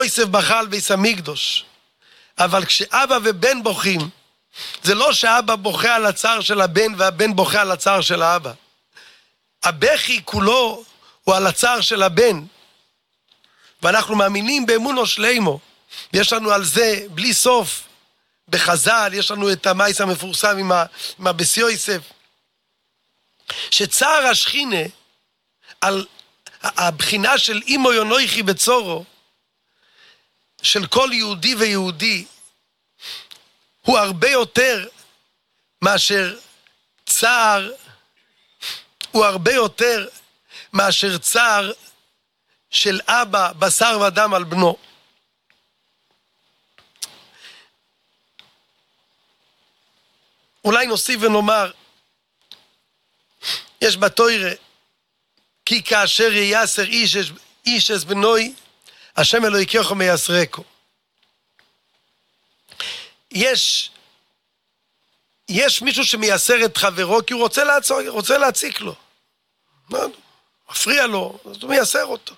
יוסף בכה על בית המקדש, אבל כשאבא ובן בוכים, זה לא שאבא בוכה על הצער של הבן והבן בוכה על הצער של האבא. הבכי כולו הוא על הצער של הבן, ואנחנו מאמינים באמונו שלמו. יש לנו על זה בלי סוף בחז"ל, יש לנו את המייס המפורסם עם הבס יוסף, שצער השכינה על הבחינה של אימו יונויכי בצורו של כל יהודי ויהודי הוא הרבה יותר מאשר צער, הוא הרבה יותר מאשר צער של אבא בשר ודם על בנו. אולי נוסיף ונאמר, יש בתורה, כי כאשר ייסר איש את בנוי, השם אלוהיכם מייסרקו. יש מישהו שמייסר את חברו כי הוא רוצה להציק לו. מפריע לו, אז הוא מייסר אותו.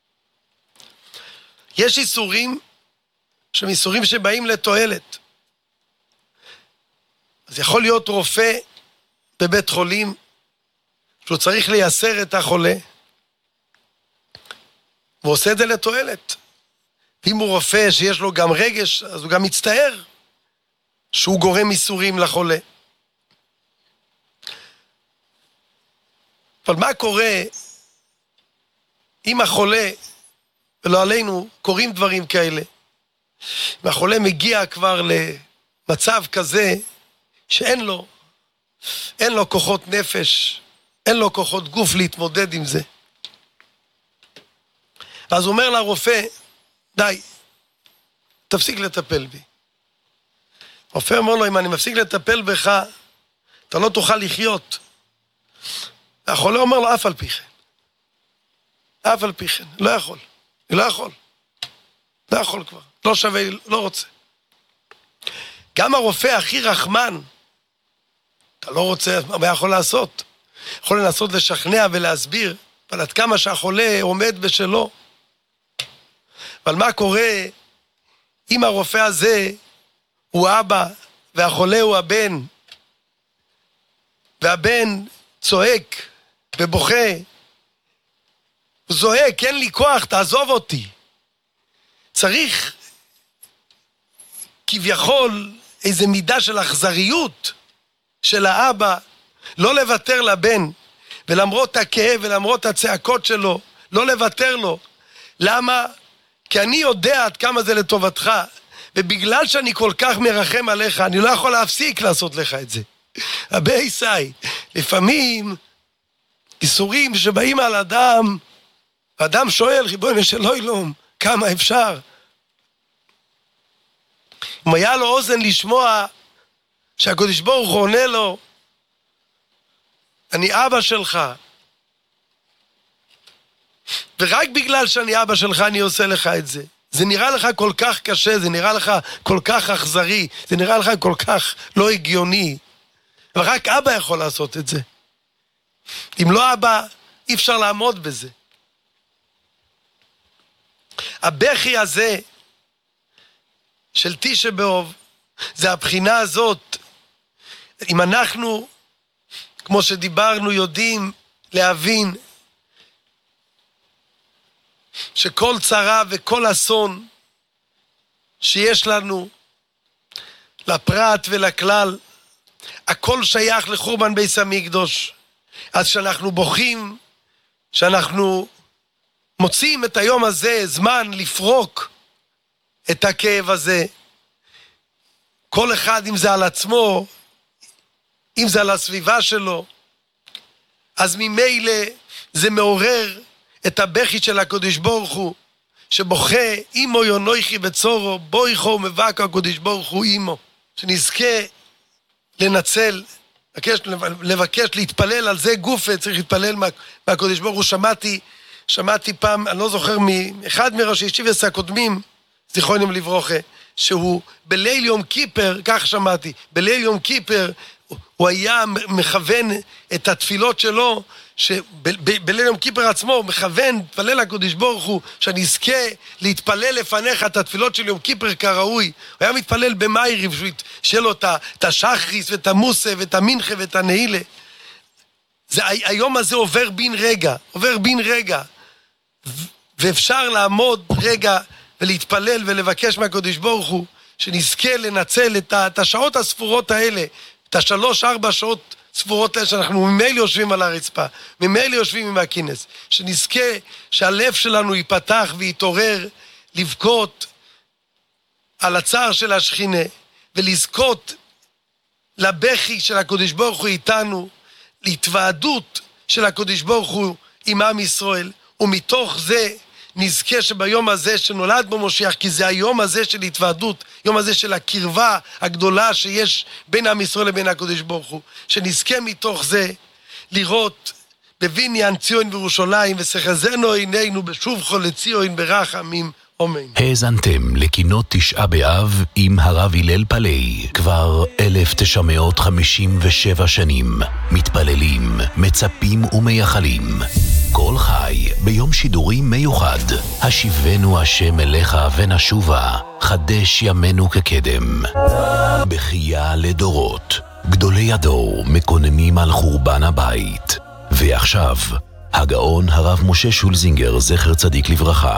יש איסורים שהם איסורים שבאים לתועלת. אז יכול להיות רופא בבית חולים שהוא צריך לייסר את החולה, והוא עושה את זה לתועלת. אם הוא רופא שיש לו גם רגש, אז הוא גם מצטער שהוא גורם איסורים לחולה. אבל מה קורה אם החולה, ולא עלינו, קוראים דברים כאלה, אם החולה מגיע כבר למצב כזה שאין לו כוחות נפש, אין לו כוחות גוף להתמודד עם זה. אז הוא אומר לרופא, די, תפסיק לטפל בי. הרופא אומר לו, אם אני מפסיק לטפל בך, אתה לא תוכל לחיות. החולה אומר לו, אף על פי כן. אף על פי כן, לא יכול. אני לא יכול. לא יכול כבר. לא שווה, לא רוצה. גם הרופא הכי רחמן, אתה לא רוצה, מה יכול לעשות? יכול לנסות לשכנע ולהסביר, אבל עד כמה שהחולה עומד בשלו. אבל מה קורה אם הרופא הזה הוא אבא והחולה הוא הבן, והבן צועק ובוכה, הוא זועק, אין לי כוח, תעזוב אותי. צריך כביכול איזה מידה של אכזריות של האבא, לא לוותר לבן, ולמרות הכאב ולמרות הצעקות שלו, לא לוותר לו. למה? כי אני יודע עד כמה זה לטובתך, ובגלל שאני כל כך מרחם עליך, אני לא יכול להפסיק לעשות לך את זה. אבי ישי, לפעמים איסורים שבאים על אדם, האדם שואל, ריבונו של עולם, כמה אפשר? אם היה לו אוזן לשמוע שהקדוש ברוך הוא עונה לו, אני אבא שלך, ורק בגלל שאני אבא שלך אני עושה לך את זה. זה נראה לך כל כך קשה, זה נראה לך כל כך אכזרי, זה נראה לך כל כך לא הגיוני, ורק אבא יכול לעשות את זה. אם לא אבא, אי אפשר לעמוד בזה. הבכי הזה של תשעה באב, זה הבחינה הזאת. אם אנחנו, כמו שדיברנו, יודעים להבין שכל צרה וכל אסון שיש לנו, לפרט ולכלל, הכל שייך לחורבן בית המקדש. אז שאנחנו בוכים, שאנחנו מוצאים את היום הזה, זמן לפרוק את הכאב הזה, כל אחד אם זה על עצמו, אם זה על הסביבה שלו, אז ממילא זה מעורר את הבכי של הקדוש ברוך הוא, שבוכה אימו יונויכי בצורו, בויכו ומבק הקדוש ברוך הוא אימו. שנזכה לנצל, לבקש, להתפלל על זה גופה, צריך להתפלל מהקדוש ברוך הוא. שמעתי פעם, אני לא זוכר מאחד מראשי ישיבות הקודמים, זיכרונם לברוכה, שהוא בליל יום כיפר, כך שמעתי, בליל יום כיפר, הוא היה מכוון את התפילות שלו, שבליל יום כיפר עצמו הוא מכוון, מתפלל לקדוש ברוך הוא, שאני אזכה להתפלל לפניך את התפילות של יום כיפר כראוי. הוא היה מתפלל במייריב, שיהיה לו את השחריס ואת המוסה ואת המנחה ואת הנעילה. היום הזה עובר בין רגע, ואפשר לעמוד רגע ולהתפלל ולבקש מהקדוש ברוך הוא, שנזכה לנצל את השעות הספורות האלה, את 3-4 שעות ספורות האלה שאנחנו ממילא יושבים על הרצפה, ממילא יושבים עם הכינס, שנזכה שהלב שלנו ייפתח ויתעורר לבכות על הצער של השכינה, ולזכות לבכי של הקדוש ברוך הוא איתנו, להתוועדות של הקדוש ברוך הוא עם עם ישראל, ומתוך זה נזכה שביום הזה שנולד בו משיח, כי זה היום הזה של התוועדות, יום הזה של הקרבה הגדולה שיש בין עם ישראל לבין הקדוש ברוך הוא, שנזכה מתוך זה לראות בבניין ציון וירושלים, ושחזינו עינינו בשובך לציון ברחמים, אמן. האזנתם לקינות תשעה באב עם הרב הלל פלאי. כבר 1957 שנים מתפללים, מצפים ומייחלים. כל חי ביום שידורים מיוחד. השיבנו השם אליך ונשובה, חדש ימינו כקדם. בחייה לדורות. גדולי הדור מקוננים על חורבן הבית. ועכשיו, הגאון הרב משה שולזינגר, זכר צדיק לברכה.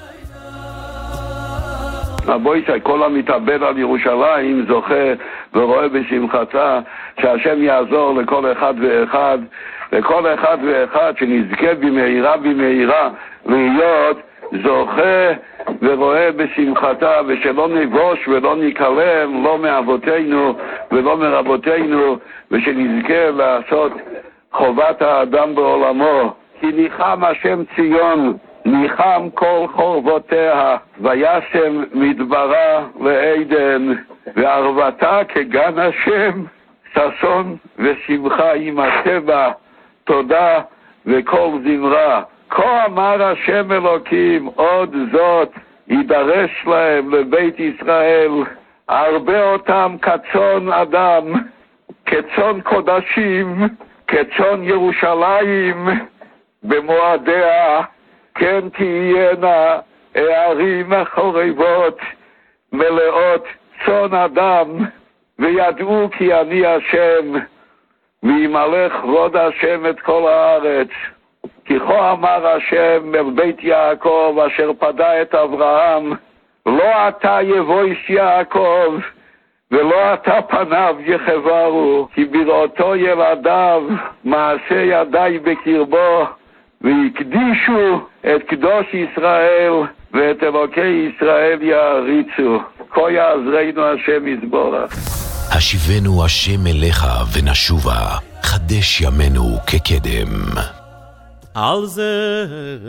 רבויי, כל המתאבל על ירושלים זוכה ורואה בשמחתה, שהשם יעזור לכל אחד ואחד, לכל אחד ואחד שנזכה במהירה להיות זוכה ורואה בשמחתה, ושלא נבוש ולא נקלם, לא מאבותינו ולא מרבותינו, ושנזכה לעשות חובת האדם בעולמו. כי ניחם השם ציון, ניחם כל חורבותיה, וישם מדברה לעדן, וערבתה כגן השם, ששון ושמחה עם הטבע, תודה וכל זמרה. כה אמר השם אלוקים, עוד זאת יידרש להם לבית ישראל, הרבה אותם כצאן אדם, כצאן קודשים, כצאן ירושלים, במועדיה, כן תהיינה הערים החורבות, מלאות צאן אדם, וידעו כי אני השם, וימלך כבוד השם את כל הארץ. כי כה אמר השם אל בית יעקב אשר פדה את אברהם, לא אתה יבוש יעקב, ולא אתה פניו יחברו, כי בראותו ילדיו מעשה ידי בקרבו, ויקדישו את קדוש ישראל ואת אלוקי ישראל יעריצו. כה יעזרנו השם יזברך. השיבנו השם אליך ונשובה, חדש ימינו כקדם. על זה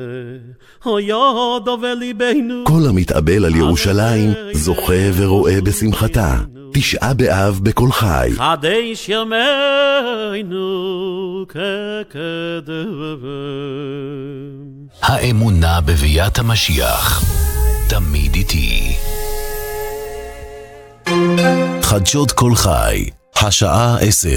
היד וליבנו. כל המתאבל על ירושלים זוכה ורואה בשמחתה. תשעה באב בכל חי. חדש ימינו כקדם. האמונה בביאת המשיח תמיד איתי. חדשות כל חי, השעה 10.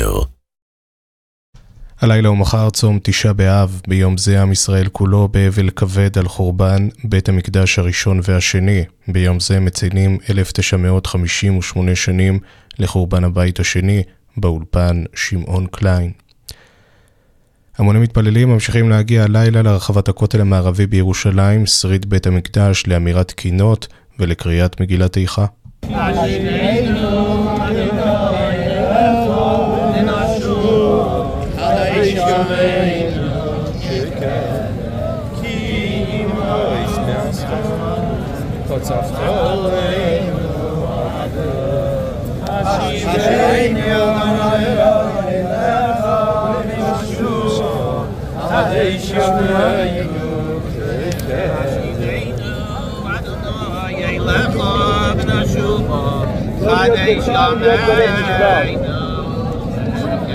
הלילה ומחר צום תשעה באב. ביום זה עם ישראל כולו באבל כבד על חורבן בית המקדש הראשון והשני. ביום זה מציינים 1958 שנים לחורבן הבית השני, באולפן שמעון קליין. המוני מתפללים ממשיכים להגיע הלילה לרחבת הכותל המערבי בירושלים, שריד בית המקדש, לאמירת קינות ולקריאת מגילת איכה.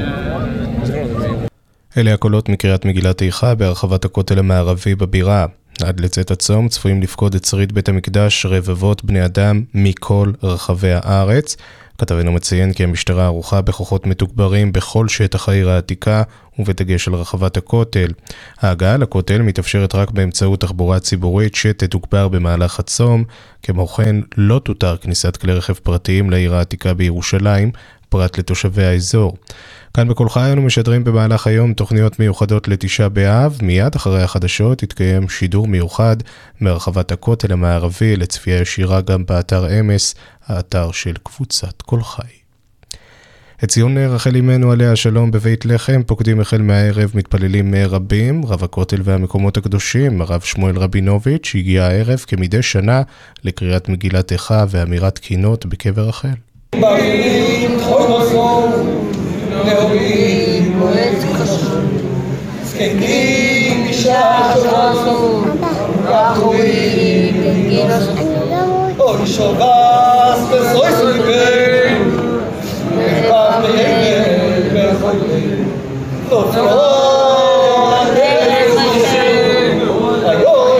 אלה הקולות מקריאת מגילת איכה ברחבת הכותל המערבי בבירה. עד לצאת הצום צפויים לפקוד את שריד בית המקדש רבבות בני אדם מכל רחבי הארץ. כתבנו מציין כי המשטרה ערוכה בכוחות מתוגברים בכל שטח העיר העתיקה ובדגש על רחבת הכותל. ההגעה לכותל מתאפשרת רק באמצעות תחבורה ציבורית שתתוגבר במהלך הצום. כמו כן לא תותר כניסת כלי רכב פרטיים לעיר העתיקה בירושלים פרט לתושבי האזור. כאן בכל חי אנו משדרים במהלך היום תוכניות מיוחדות לתשעה באב. מיד אחרי החדשות יתקיים שידור מיוחד מרחבת הכותל המערבי לצפייה ישירה גם באתר אמס, האתר של קבוצת כל חי. את ציון רחל אימנו עליה השלום בבית לחם פוקדים החל מהערב מתפללים רבים. רב הכותל והמקומות הקדושים הרב שמואל רבינוביץ' הגיע הערב כמדי שנה לקריאת מגילת איכה ואמירת קינות בקבר רחל. בריאים חולמוסון נאורים מועד קשור זקנים משעה שרסו ואחורים בגיל אוי שובס בסוי סליבן וחבב נהבל וחולים לא תרור הדרך השם היום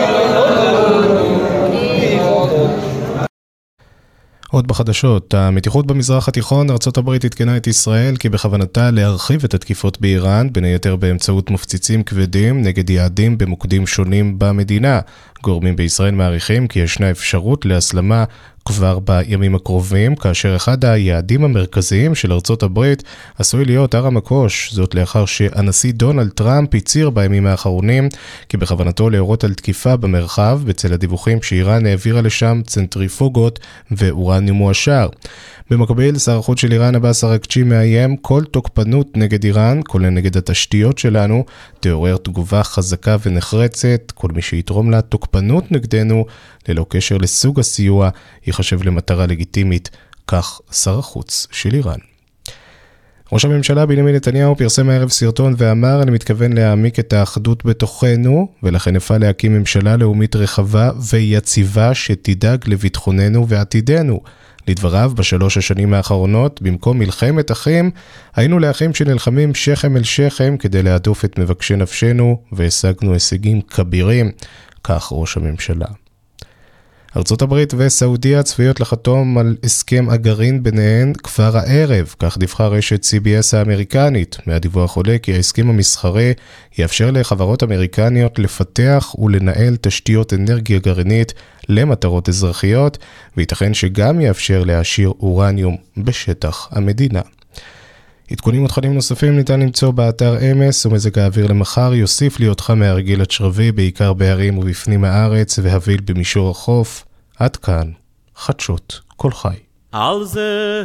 עוד בחדשות, המתיחות במזרח התיכון, ארצות הברית התקנה את ישראל כי בכוונתה להרחיב את התקיפות באיראן, בין היתר באמצעות מפציצים כבדים נגד יעדים במוקדים שונים במדינה. גורמים בישראל מעריכים כי ישנה אפשרות להסלמה כבר בימים הקרובים, כאשר אחד היעדים המרכזיים של ארצות הברית עשוי להיות הר המקוש, זאת לאחר שהנשיא דונלד טראמפ הצהיר בימים האחרונים כי בכוונתו להורות על תקיפה במרחב בצל הדיווחים שאיראן העבירה לשם צנטריפוגות ואורניום מועשר. במקביל, שר החוץ של איראן עבאס אראגצ'י מאיים כל תוקפנות נגד איראן, כולל נגד התשתיות שלנו, תעורר תגובה חזקה ונחרצת. כל מי שיתרום לה תוקפנות נגדנו, ללא קשר לסוג הסיוע, ייחשב למטרה לגיטימית, כך שר החוץ של איראן. ראש הממשלה בנימין נתניהו פרסם הערב סרטון ואמר, אני מתכוון להעמיק את האחדות בתוכנו, ולכן אפעל להקים ממשלה לאומית רחבה ויציבה שתדאג לביטחוננו ועתידנו. לדבריו, בשלוש השנים האחרונות, במקום מלחמת אחים, היינו לאחים שנלחמים שכם אל שכם כדי להדוף את מבקשי נפשנו, והשגנו הישגים כבירים, כך ראש הממשלה. ארצות הברית וסעודיה צפויות לחתום על הסכם הגרעין ביניהן כבר הערב, כך דיווחה רשת CBS האמריקנית. מהדיווח עולה כי ההסכם המסחרי יאפשר לחברות אמריקניות לפתח ולנהל תשתיות אנרגיה גרעינית למטרות אזרחיות, וייתכן שגם יאפשר להשאיר אורניום בשטח המדינה. עדכונים ותכנים נוספים ניתן למצוא באתר אמס, ומזג האוויר למחר יוסיף להיות חם מהרגיל עד שרבי, בעיקר בערים ובפנים הארץ והביל במישור החוף. עד כאן, חדשות כל חי. על זה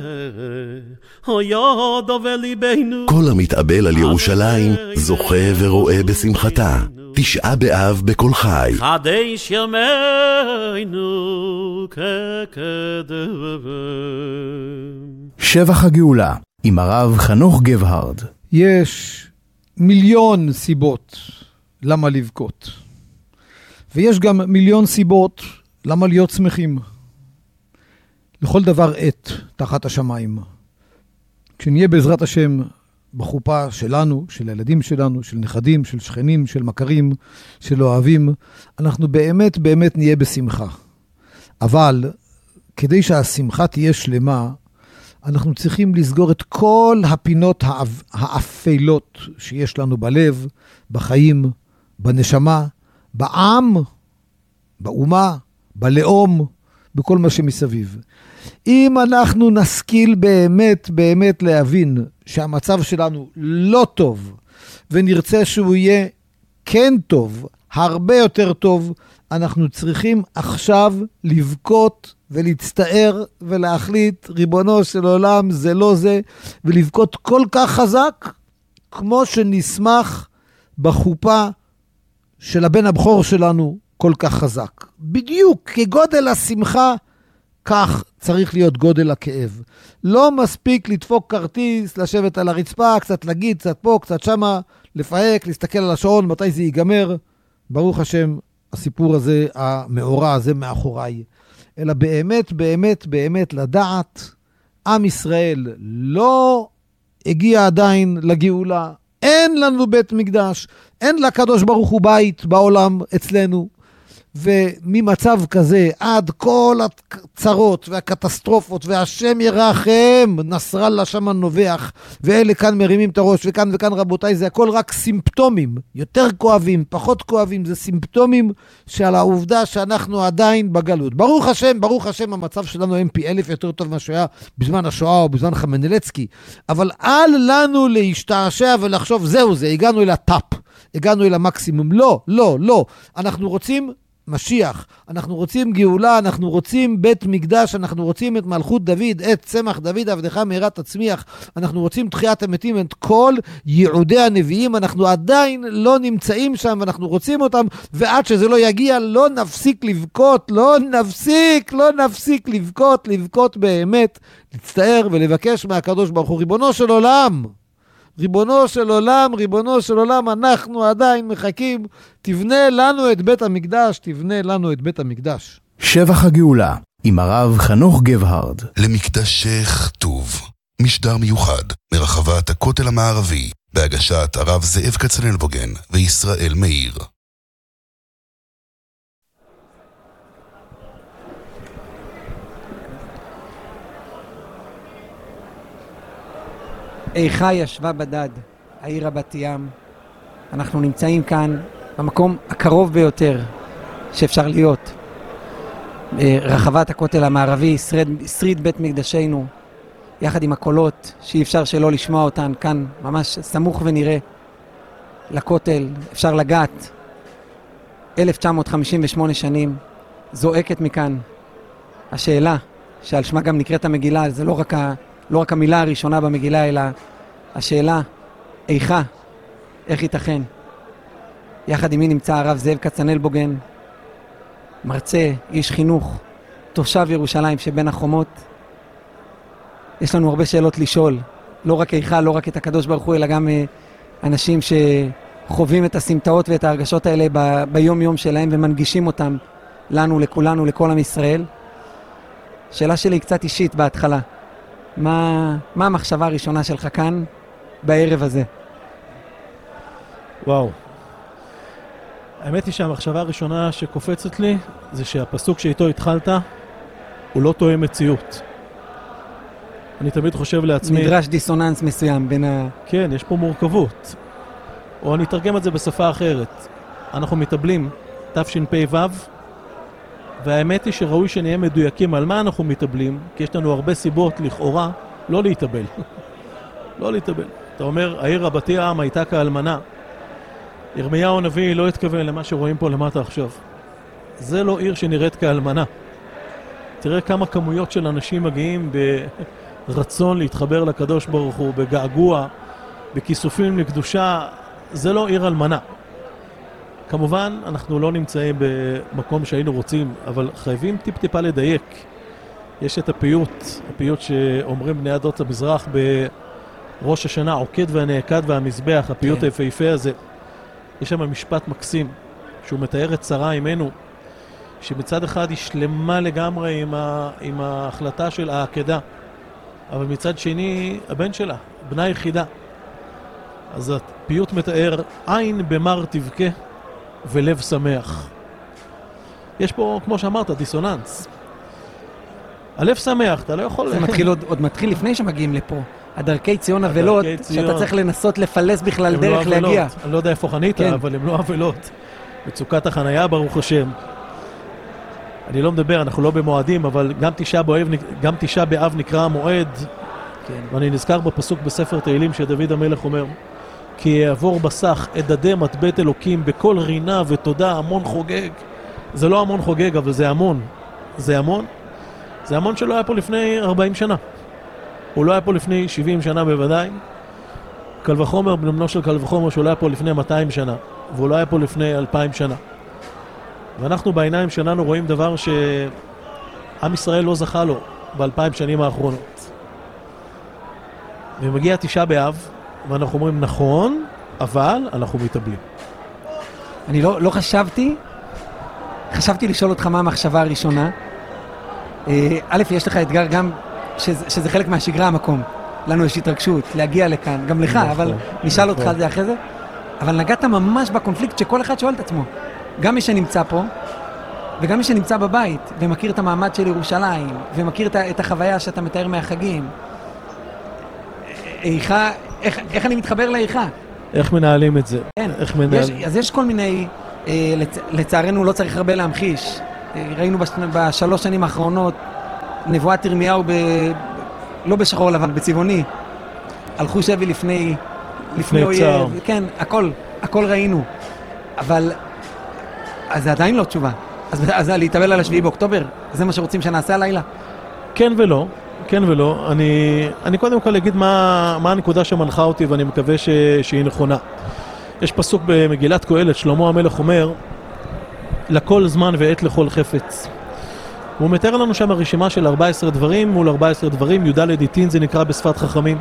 היד וליבנו כל המתאבל על ירושלים זוכה ורואה בשמחתה. תשעה באב בכל חי. חדש ימינו כקדם. שבח הגאולה עם הרב חנוך גבהרד. יש מיליון סיבות למה לבכות, ויש גם מיליון סיבות למה להיות שמחים. לכל דבר עת תחת השמיים. כשנהיה בעזרת השם בחופה שלנו, של הילדים שלנו, של נכדים, של שכנים, של מכרים, של אוהבים, אנחנו באמת באמת נהיה בשמחה. אבל כדי שהשמחה תהיה שלמה, אנחנו צריכים לסגור את כל הפינות האפלות שיש לנו בלב, בחיים, בנשמה, בעם, באומה, בלאום, בכל מה שמסביב. אם אנחנו נשכיל באמת באמת להבין שהמצב שלנו לא טוב, ונרצה שהוא יהיה כן טוב, הרבה יותר טוב, אנחנו צריכים עכשיו לבכות ולהצטער ולהחליט, ריבונו של עולם זה לא זה, ולבכות כל כך חזק, כמו שנשמח בחופה של הבן הבכור שלנו כל כך חזק. בדיוק כגודל השמחה, כך צריך להיות גודל הכאב. לא מספיק לדפוק כרטיס, לשבת על הרצפה, קצת להגיד, קצת פה, קצת שמה, לפהק, להסתכל על השעון, מתי זה ייגמר. ברוך השם, הסיפור הזה, המאורע הזה מאחוריי. אלא באמת, באמת, באמת לדעת, עם ישראל לא הגיע עדיין לגאולה. אין לנו בית מקדש, אין לקדוש ברוך הוא בית בעולם אצלנו. וממצב כזה עד כל הצרות והקטסטרופות, והשם ירחם, נסראללה שם נובח, ואלה כאן מרימים את הראש, וכאן וכאן רבותיי, זה הכל רק סימפטומים, יותר כואבים, פחות כואבים, זה סימפטומים של העובדה שאנחנו עדיין בגלות. ברוך השם, המצב שלנו הם פי 1000 יותר טוב מה שהיה בזמן השואה או בזמן חמנלצקי, אבל אל לנו להשתעשע ולחשוב, זהו זה, הגענו אל הטאפ, הגענו אל המקסימום. לא, אנחנו רוצים משיח, אנחנו רוצים גאולה, אנחנו רוצים בית מקדש, אנחנו רוצים את מלכות דוד, את צמח דוד עבדך מהרה תצמיח, אנחנו רוצים תחיית המתים, את כל ייעודי הנביאים, אנחנו עדיין לא נמצאים שם, ואנחנו רוצים אותם, ועד שזה לא יגיע, לא נפסיק לבכות, לא נפסיק לבכות באמת, להצטער ולבקש מהקדוש ברוך הוא, ריבונו של עולם, אנחנו עדיין מחכים, תבנה לנו את בית המקדש. שבח הגאולה, עם הרב חנוך גבהרד. למקדשך טוב, משדר מיוחד מרחבת הכותל המערבי, בהגשת הרב זאב כצנלבוגן וישראל מאיר. איכה ישבה בדד, העיר בת ים. אנחנו נמצאים כאן במקום הקרוב ביותר שאפשר להיות. רחבת הכותל המערבי, שריד בית מקדשנו, יחד עם הקולות שאי אפשר שלא לשמוע אותן כאן, ממש סמוך ונראה לכותל, אפשר לגעת. 1958 שנים, זועקת מכאן. השאלה שעל שמה גם נקראת המגילה, זה לא רק המילה הראשונה במגילה, אלא השאלה, איכה, איך ייתכן? יחד עם מי נמצא הרב זאב כצנלבוגן, מרצה, איש חינוך, תושב ירושלים שבין החומות. יש לנו הרבה שאלות לשאול, לא רק איכה, לא רק את הקדוש ברוך הוא, אלא גם אנשים שחווים את הסמטאות ואת ההרגשות האלה ביום יום שלהם ומנגישים אותם לנו, לכולנו, לכל עם ישראל. שאלה שלי קצת אישית בהתחלה. מה המחשבה הראשונה שלך כאן בערב הזה? וואו. האמת היא שהמחשבה הראשונה שקופצת לי זה שהפסוק שאיתו התחלת הוא לא תואם מציאות. אני תמיד חושב לעצמי... נדרש דיסוננס מסוים בין כן, יש פה מורכבות. או אני אתרגם את זה בשפה אחרת. אנחנו מתאבלים תשפ"ו, והאמת היא שראוי שנהיה מדויקים על מה אנחנו מתאבלים, כי יש לנו הרבה סיבות לכאורה לא להתאבל. לא להתאבל. אתה אומר, העיר בת ים הייתה כאלמנה. ירמיהו הנביא לא התכוון למה שרואים פה למטה עכשיו. זה לא עיר שנראית כאלמנה. תראה כמה כמויות של אנשים מגיעים ברצון להתחבר לקדוש ברוך הוא, בגעגוע, בכיסופים לקדושה. זה לא עיר אלמנה. כמובן, אנחנו לא נמצאים במקום שהיינו רוצים, אבל חייבים טיפה לדייק. יש את הפיוט שאומרים בני עדות המזרח בראש השנה, עוקד והנעקד והמזבח, הפיוט היפהפה הזה. יש שם משפט מקסים, שהוא מתאר את שרה אימנו, שמצד אחד היא שלמה לגמרי עם ההחלטה של העקדה, אבל מצד שני, הבן שלה, בנה יחידה. אז הפיוט מתאר, עין במר תבכה ולב שמח. יש פה, כמו שאמרת, דיסוננס. הלב שמח, אתה לא יכול... זה מתחיל עוד מתחיל לפני שמגיעים לפה. הדרכי ציון אבלות, שאתה צריך לנסות לפלס בכלל דרך להגיע. אני לא יודע איפה חנית, אבל הם לא אבלות. מצוקת החנייה, ברוך השם. אני לא מדבר, אנחנו לא במועדים, אבל גם תשעה באב נקרא המועד. ואני נזכר בפסוק בספר תהילים שדוד המלך אומר, כי יעבור בסך אדדה מטבט אלוקים בכל רינה ותודה המון חוגג. זה לא המון חוגג, אבל זה המון. זה המון. זה המון שלא היה פה לפני 40 שנה. הוא לא היה פה לפני 70 שנה בוודאי. קל וחומר, בנמנו של קל וחומר, שהוא לא היה פה לפני 200 שנה. והוא לא היה פה לפני 2000 שנה. ואנחנו בעיניים שלנו רואים דבר שעם ישראל לא זכה לו ב2000 שנים האחרונות. ומגיע תשעה באב, ואנחנו אומרים נכון, אבל אנחנו מתאבלים. אני לא חשבתי לשאול אותך מה המחשבה הראשונה. א', יש לך אתגר גם שזה חלק מהשגרה המקום. לנו יש התרגשות להגיע לכאן, גם לך, אבל נשאל אותך על זה אחרי זה. אבל נגעת ממש בקונפליקט שכל אחד שואל את עצמו. גם מי שנמצא פה, וגם מי שנמצא בבית ומכיר את המעמד של ירושלים, ומכיר את החוויה שאתה מתאר מהחגים, איך אני מתחבר לאיכה? איך מנהלים את זה? כן, איך מנהלים? אז יש כל מיני, לצערנו לא צריך הרבה להמחיש. ראינו בשלוש שנים האחרונות, נבואת ירמיהו לא בשחור לבן, בצבעוני. הלכו שבי לפני צער. כן, הכל ראינו. אבל, אז זה עדיין לא תשובה. אז להתאבל על השביעי באוקטובר, זה מה שרוצים שנעשה הלילה? כן ולא, כן ולא. אני קודם כל אגיד מה הנקודה שמנחה אותי, ואני מקווה שהיא נכונה. יש פסוק במגילת קהלת, שלמה המלך אומר, לכל זמן ועת לכל חפץ. הוא מתאר לנו שם רשימה של 14 דברים מול 14 דברים, י"ד עיתין זה נקרא בשפת חכמים.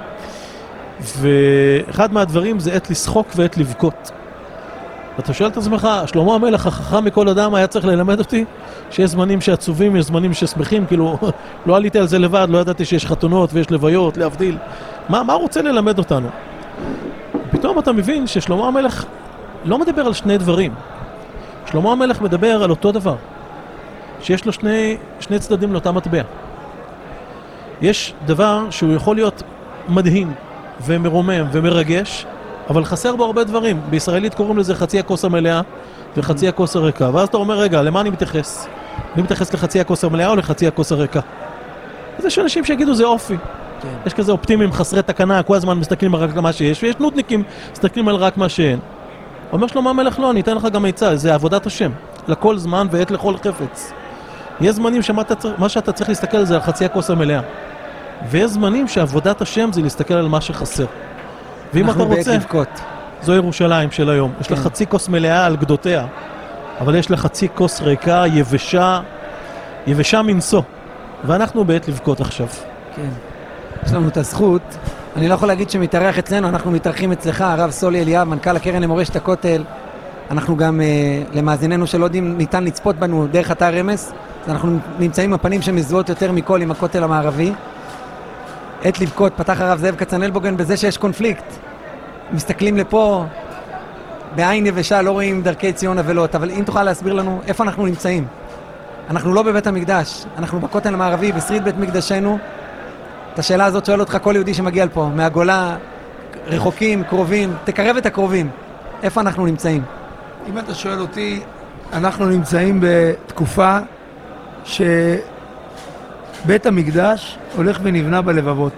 ואחד מהדברים זה עת לשחוק ועת לבכות. אתה שואל את עצמך, שלמה המלך החכם מכל אדם היה צריך ללמד אותי שיש זמנים שעצובים, יש זמנים ששמחים, כאילו לא עליתי על זה לבד, לא ידעתי שיש חתונות ויש לוויות, להבדיל. מה הוא רוצה ללמד אותנו? פתאום אתה מבין ששלמה המלך לא מדבר על שני דברים. שלמה המלך מדבר על אותו דבר, שיש לו שני צדדים לאותה מטבע. יש דבר שהוא יכול להיות מדהים ומרומם ומרגש, אבל חסר בו הרבה דברים. בישראלית קוראים לזה חצי הכוס המלאה וחצי הכוס הריקה. ואז אתה אומר, רגע, למה אני מתייחס? אני מתייחס לחצי הכוס המלאה או לחצי הכוס הריקה? אז יש אנשים שיגידו זה אופי. כן. יש כזה אופטימיים חסרי תקנה, כל הזמן מסתכלים רק על מה שיש, ויש נודניקים מסתכלים על רק מה שאין. אומר שלמה המלך, לא, אני אתן לך גם עצה, זה עבודת השם. לכל זמן ועת לכל חפץ. יש זמנים שמה שאתה צריך להסתכל זה על חצי הכוס המלאה. ויש זמנים שעבודת השם זה להסתכל על מה שחסר. ואם אתה רוצה, זו ירושלים של היום. יש לה חצי כוס מלאה על גדותיה, אבל יש לה חצי כוס ריקה, יבשה מנסו. ואנחנו בעת לבכות עכשיו. כן. יש לנו את הזכות. אני לא יכול להגיד שמתארח אצלנו, אנחנו מתארחים אצלך, הרב סולי אליאב, מנכ"ל הקרן למורשת הכותל. אנחנו גם, למאזיננו שלא יודעים, ניתן לצפות בנו דרך אתר רמס. אז אנחנו נמצאים הפנים שמזוהות יותר מכל עם הכותל המערבי. עת לבכות, פתח הרב זאב כצנלבוגן בזה שיש קונפליקט. מסתכלים לפה, בעין יבשה, לא רואים דרכי ציון אבלות, אבל אם תוכל להסביר לנו איפה אנחנו נמצאים. אנחנו לא בבית המקדש, אנחנו בכותל המערבי, בשריד בית מקדשנו. את השאלה הזאת שואל אותך כל יהודי שמגיע לפה, מהגולה, רחוקים, קרובים, תקרב את הקרובים. איפה אנחנו נמצאים? אם אתה שואל אותי, אנחנו נמצאים בתקופה שבית המקדש הולך ונבנה בלבבות.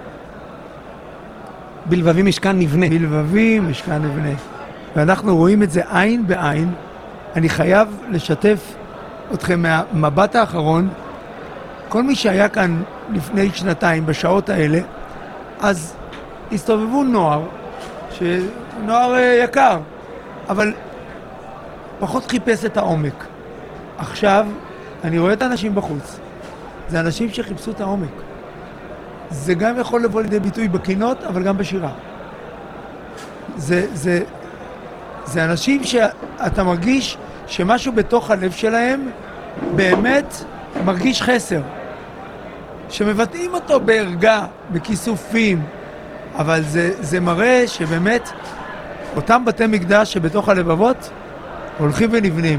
בלבבי משכן נבנה. בלבבי משכן נבנה. ואנחנו רואים את זה עין בעין. אני חייב לשתף אתכם מהמבט האחרון. כל מי שהיה כאן לפני שנתיים בשעות האלה, אז הסתובבו נוער יקר, אבל פחות חיפש את העומק. עכשיו אני רואה את האנשים בחוץ. זה אנשים שחיפשו את העומק. זה גם יכול לבוא לידי ביטוי בקינות, אבל גם בשירה. זה אנשים שאתה מרגיש שמשהו בתוך הלב שלהם באמת מרגיש חסר. שמבטאים אותו בהרגע, בכיסופים, אבל זה מראה שבאמת אותם בתי מקדש שבתוך הלבבות הולכים ונבנים.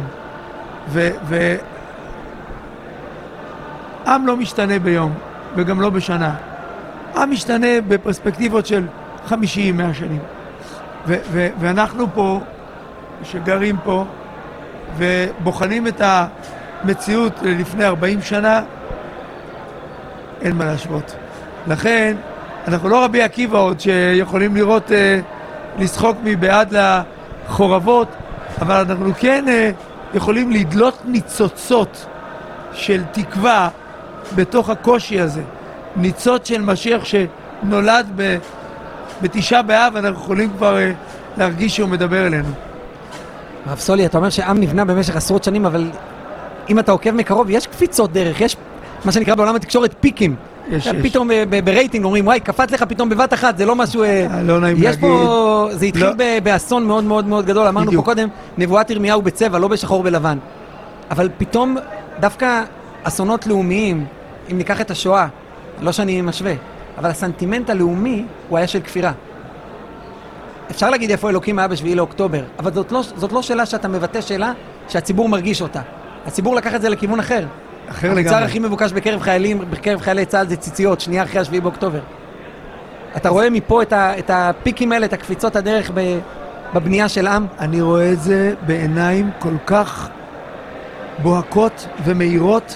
עם לא משתנה ביום, וגם לא בשנה. עם משתנה בפרספקטיבות של 50-100 שנים. ואנחנו פה, שגרים פה, ובוחנים את המציאות לפני 40 שנה, אין מה להשוות. לכן, אנחנו לא רבי עקיבא עוד שיכולים לראות, לשחוק מבעד לחורבות, אבל אנחנו כן יכולים לדלות ניצוצות של תקווה בתוך הקושי הזה. ניצוץ של משיח שנולד בתשעה באב, אנחנו יכולים כבר להרגיש שהוא מדבר אלינו. הרב סולי, אתה אומר שעם נבנה במשך עשרות שנים, אבל אם אתה עוקב מקרוב, יש קפיצות דרך, יש מה שנקרא בעולם התקשורת פיקים. פתאום ברייטינג אומרים, וואי, קפץ לך פתאום בבת אחת, זה לא משהו... לא נעים להגיד. יש פה... זה התחיל באסון מאוד מאוד מאוד גדול, אמרנו פה קודם, נבואת ירמיהו בצבע, לא בשחור בלבן. אבל פתאום דווקא אסונות לאומיים, אם ניקח את השואה, לא שאני משווה, אבל הסנטימנט הלאומי הוא היה של כפירה. אפשר להגיד איפה אלוקים היה ב7 לאוקטובר, אבל זאת לא שאלה שאתה מבטא, שאלה שהציבור מרגיש אותה. הציבור לקח את זה לכיוון אחר. אחר לגמרי. המוצר הכי מבוקש בקרב חיילי צה"ל זה ציציות, שנייה אחרי 7 באוקטובר. אתה רואה מפה את הפיקים האלה, את הקפיצות הדרך בבנייה של עם? אני רואה את זה בעיניים כל כך בוהקות ומהירות,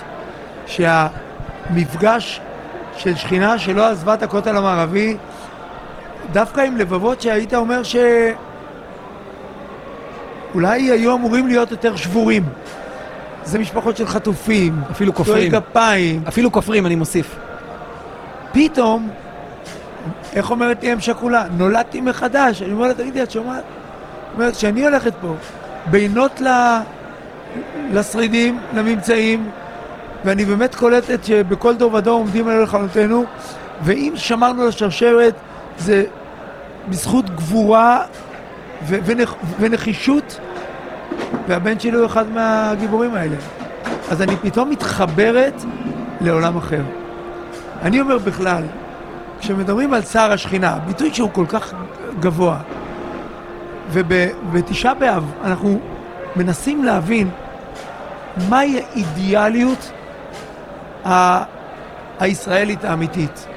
שהמפגש של שכינה שלא עזבה את הכותל המערבי, דווקא עם לבבות שהיית אומר שאולי היו אמורים להיות יותר שבורים. זה משפחות של חטופים, אפילו כופרים. גפיים. אפילו כופרים, אני מוסיף. פתאום, איך אומרת לי אם שכולה? נולדתי מחדש. אני אומר לה, תגידי, את שומעת? אומרת, שאני הולכת פה, בינות לשרידים, לממצאים, ואני באמת קולטת שבכל דור ודור עומדים עלינו לכלותנו, ואם שמרנו לשרשרת, זה בזכות גבורה ונחישות, והבן שלי הוא אחד מהגיבורים האלה. אז אני פתאום מתחברת לעולם אחר. אני אומר בכלל, כשמדברים על צער השכינה, ביטוי שהוא כל כך גבוה, ובתשעה באב אנחנו מנסים להבין מהי האידיאליות הישראלית האמיתית.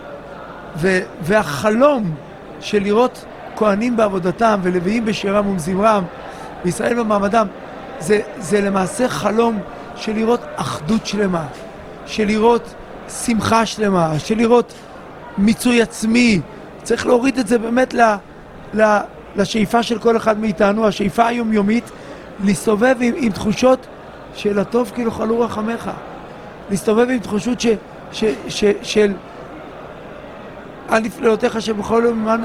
והחלום של לראות כהנים בעבודתם ולוויים בשירם ומזמרם, וישראל במעמדם, זה למעשה חלום של לראות אחדות שלמה, של לראות שמחה שלמה, של לראות מיצוי עצמי. צריך להוריד את זה באמת לשאיפה של כל אחד מאיתנו, השאיפה היומיומית, להסתובב עם תחושות של הטוב כאילו חלו רחמך, להסתובב עם תחושות של אל נפלאותיך שבכל יום עמנו.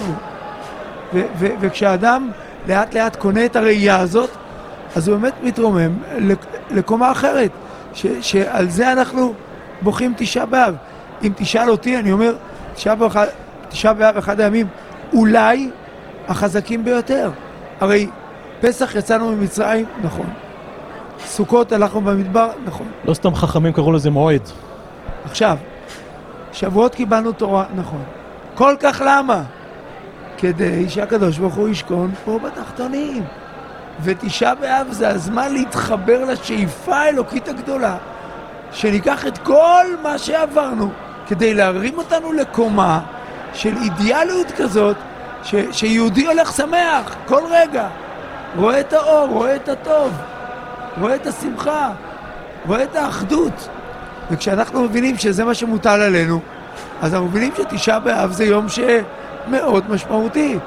וכשאדם לאט לאט קונה את הראייה הזאת, אז הוא באמת מתרומם לקומה אחרת, שעל זה אנחנו בוכים תשעה באב. אם תשאל אותי, אני אומר, תשעה באב אחד הימים אולי החזקים ביותר. הרי פסח יצאנו ממצרים, נכון. סוכות הלכנו במדבר, נכון. לא סתם חכמים קראו לזה מועד. עכשיו, שבועות קיבלנו תורה, נכון. כל כך למה? כדי שהקדוש ברוך הוא ישכון פה בתחתונים. ותשעה באב זה הזמן להתחבר לשאיפה האלוקית הגדולה, שניקח את כל מה שעברנו כדי להרים אותנו לקומה של אידיאליות כזאת, שיהודי הולך שמח כל רגע, רואה את האור, רואה את הטוב, רואה את השמחה, רואה את האחדות. וכשאנחנו מבינים שזה מה שמוטל עלינו, אז אנחנו מבינים שתשעה באב זה יום שמאוד משמעותי.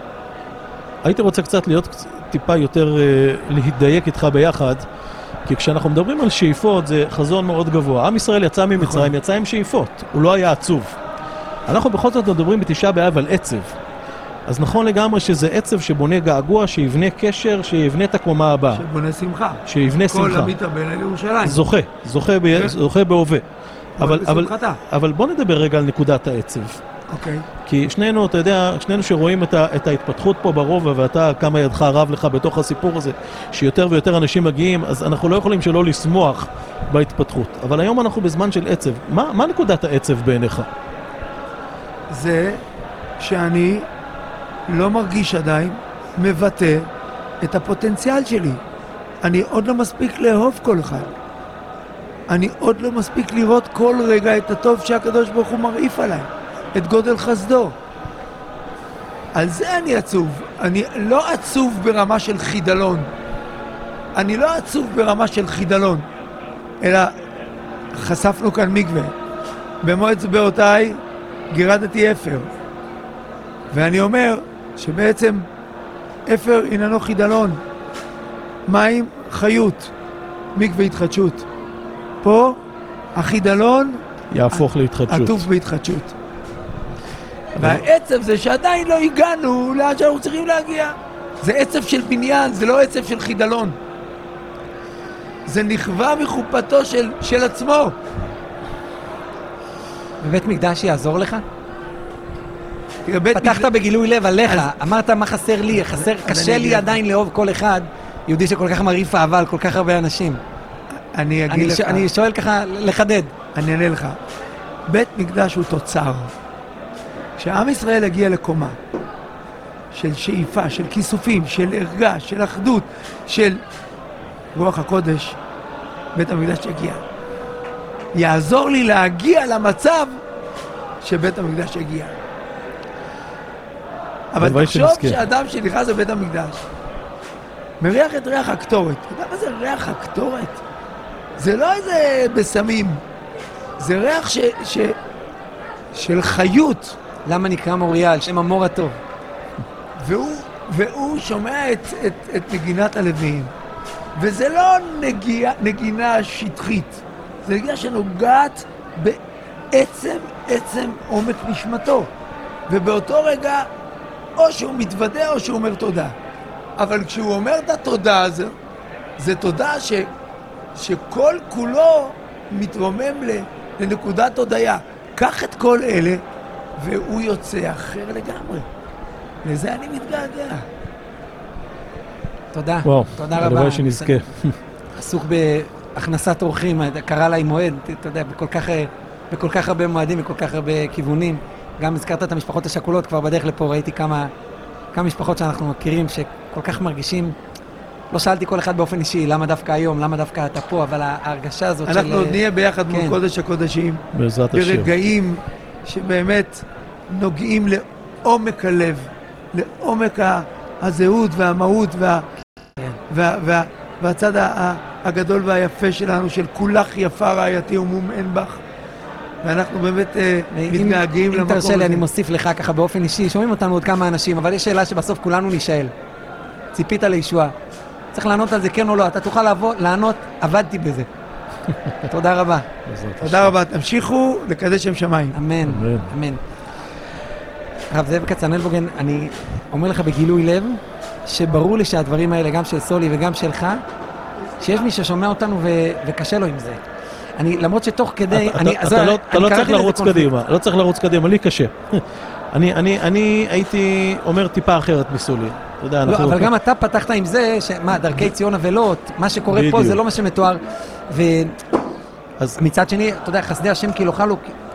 הייתי רוצה קצת להיות טיפה יותר להידייק איתך ביחד, כי כשאנחנו מדברים על שאיפות זה חזון מאוד גבוה. עם ישראל יצא ממצרים, יצא עם שאיפות, הוא לא היה עצוב. אנחנו בכל זאת מדברים בתשעה באב על עצב. אז נכון לגמרי שזה עצב שבונה געגוע, שיבנה קשר, שיבנה את הקומה הבאה. שבונה שמחה. שיבנה שמחה. כל המתאבל על ירושלים. זוכה בהווה. אבל בוא נדבר רגע על נקודת העצב. אוקיי. כי שנינו, אתה יודע, שנינו שרואים את ההתפתחות פה ברובע, ואתה כמה ידך רב לך בתוך הסיפור הזה, שיותר ויותר אנשים מגיעים, אז אנחנו לא יכולים שלא לשמוח בהתפתחות. אבל היום אנחנו בזמן של עצב. מה נקודת העצב בעיניך? זה שאני לא מרגיש עדיין מבטא את הפוטנציאל שלי. אני עוד לא מספיק לאהוב כל אחד. אני עוד לא מספיק לראות כל רגע את הטוב שהקדוש ברוך הוא מרעיף עליי, את גודל חסדו. על זה אני עצוב. אני לא עצוב ברמה של חידלון. אני לא עצוב ברמה של חידלון. אלא חשפנו כאן מקווה. במועד צבאותיי גירדתי אפר. ואני אומר שבעצם אפר איננו חידלון. מים חיות. מקווה התחדשות. פה החידלון יהפוך להתחדשות. עטוף בהתחדשות. והעצב זה שעדיין לא הגענו לאן שאנחנו צריכים להגיע. זה עצב של בניין, זה לא עצב של חידלון. זה נכווה מחופתו של עצמו. בבית מקדש יעזור לך? פתחת בגילוי לב עליך, אמרת מה חסר לי, קשה לי עדיין לאהוב כל אחד, יהודי שכל כך מרעיף אהבה על כל כך הרבה אנשים. אני שואל ככה לחדד. אני אענה לך. בית מקדש הוא תוצר. כשעם ישראל הגיע לקומה של שאיפה, של כיסופים, של הרגש, של אחדות, של רוח הקודש, בית המקדש יגיע. יעזור לי להגיע למצב שבית המקדש יגיע. אבל תחשוב שאדם שנכנס לבית המקדש מריח את ריח הקטורת. אתה יודע מה זה ריח הקטורת? זה לא איזה בסמים, זה ריח של חיות. למה נקרא מוריה? על שם המור הטוב. והוא שומע את נגינת הלוויים. וזה לא נגינה שטחית, זה נגינה שנוגעת בעצם עומק נשמתו. ובאותו רגע, או שהוא מתוודה או שהוא אומר תודה. אבל כשהוא אומר את התודה הזו, זה תודה שכל כולו מתרומם לנקודת הודיה. קח את כל אלה, והוא יוצא אחר לגמרי. לזה אני מתגעגע. תודה. וואו, תודה רבה. הלוואי שנזכה. עסוק בהכנסת אורחים, קרא לה עם מועד, אתה יודע, בכל כך הרבה מועדים, בכל כך הרבה כיוונים. גם הזכרת את המשפחות השכולות, כבר בדרך לפה ראיתי כמה משפחות שאנחנו מכירים, שכל כך מרגישים. לא שאלתי כל אחד באופן אישי, למה דווקא היום, למה דווקא אתה פה, אבל ההרגשה הזאת של... אנחנו עוד נהיה ביחד מול קודש הקודשים. בעזרת השם. ברגעים שבאמת נוגעים לעומק הלב, לעומק הזהות והמהות והצד הגדול והיפה שלנו, של כולך יפה רעייתי ומום אין בך. ואנחנו באמת מתגעגעים למקום הזה. אם תרשה לי, אני מוסיף לך ככה באופן אישי, שומעים אותנו עוד כמה אנשים, אבל יש שאלה שבסוף כולנו נשאל. ציפית לישועה. צריך לענות על זה כן או לא, אתה תוכל לענות, עבדתי בזה. תודה רבה. תודה רבה, תמשיכו לקדש שם שמיים. אמן, אמן. הרב זאב כצנלבוגן, אני אומר לך בגילוי לב, שברור לי שהדברים האלה, גם של סולי וגם שלך, שיש מי ששומע אותנו וקשה לו עם זה. למרות שתוך כדי... אתה לא צריך לרוץ קדימה, לא צריך לרוץ קדימה, לי קשה. אני הייתי אומר טיפה אחרת מסולי. אבל גם אתה פתחת עם זה, דרכי ציון אבלות, מה שקורה פה זה לא מה שמתואר. ומצד שני, אתה יודע, חסדי השם כי לא חלו,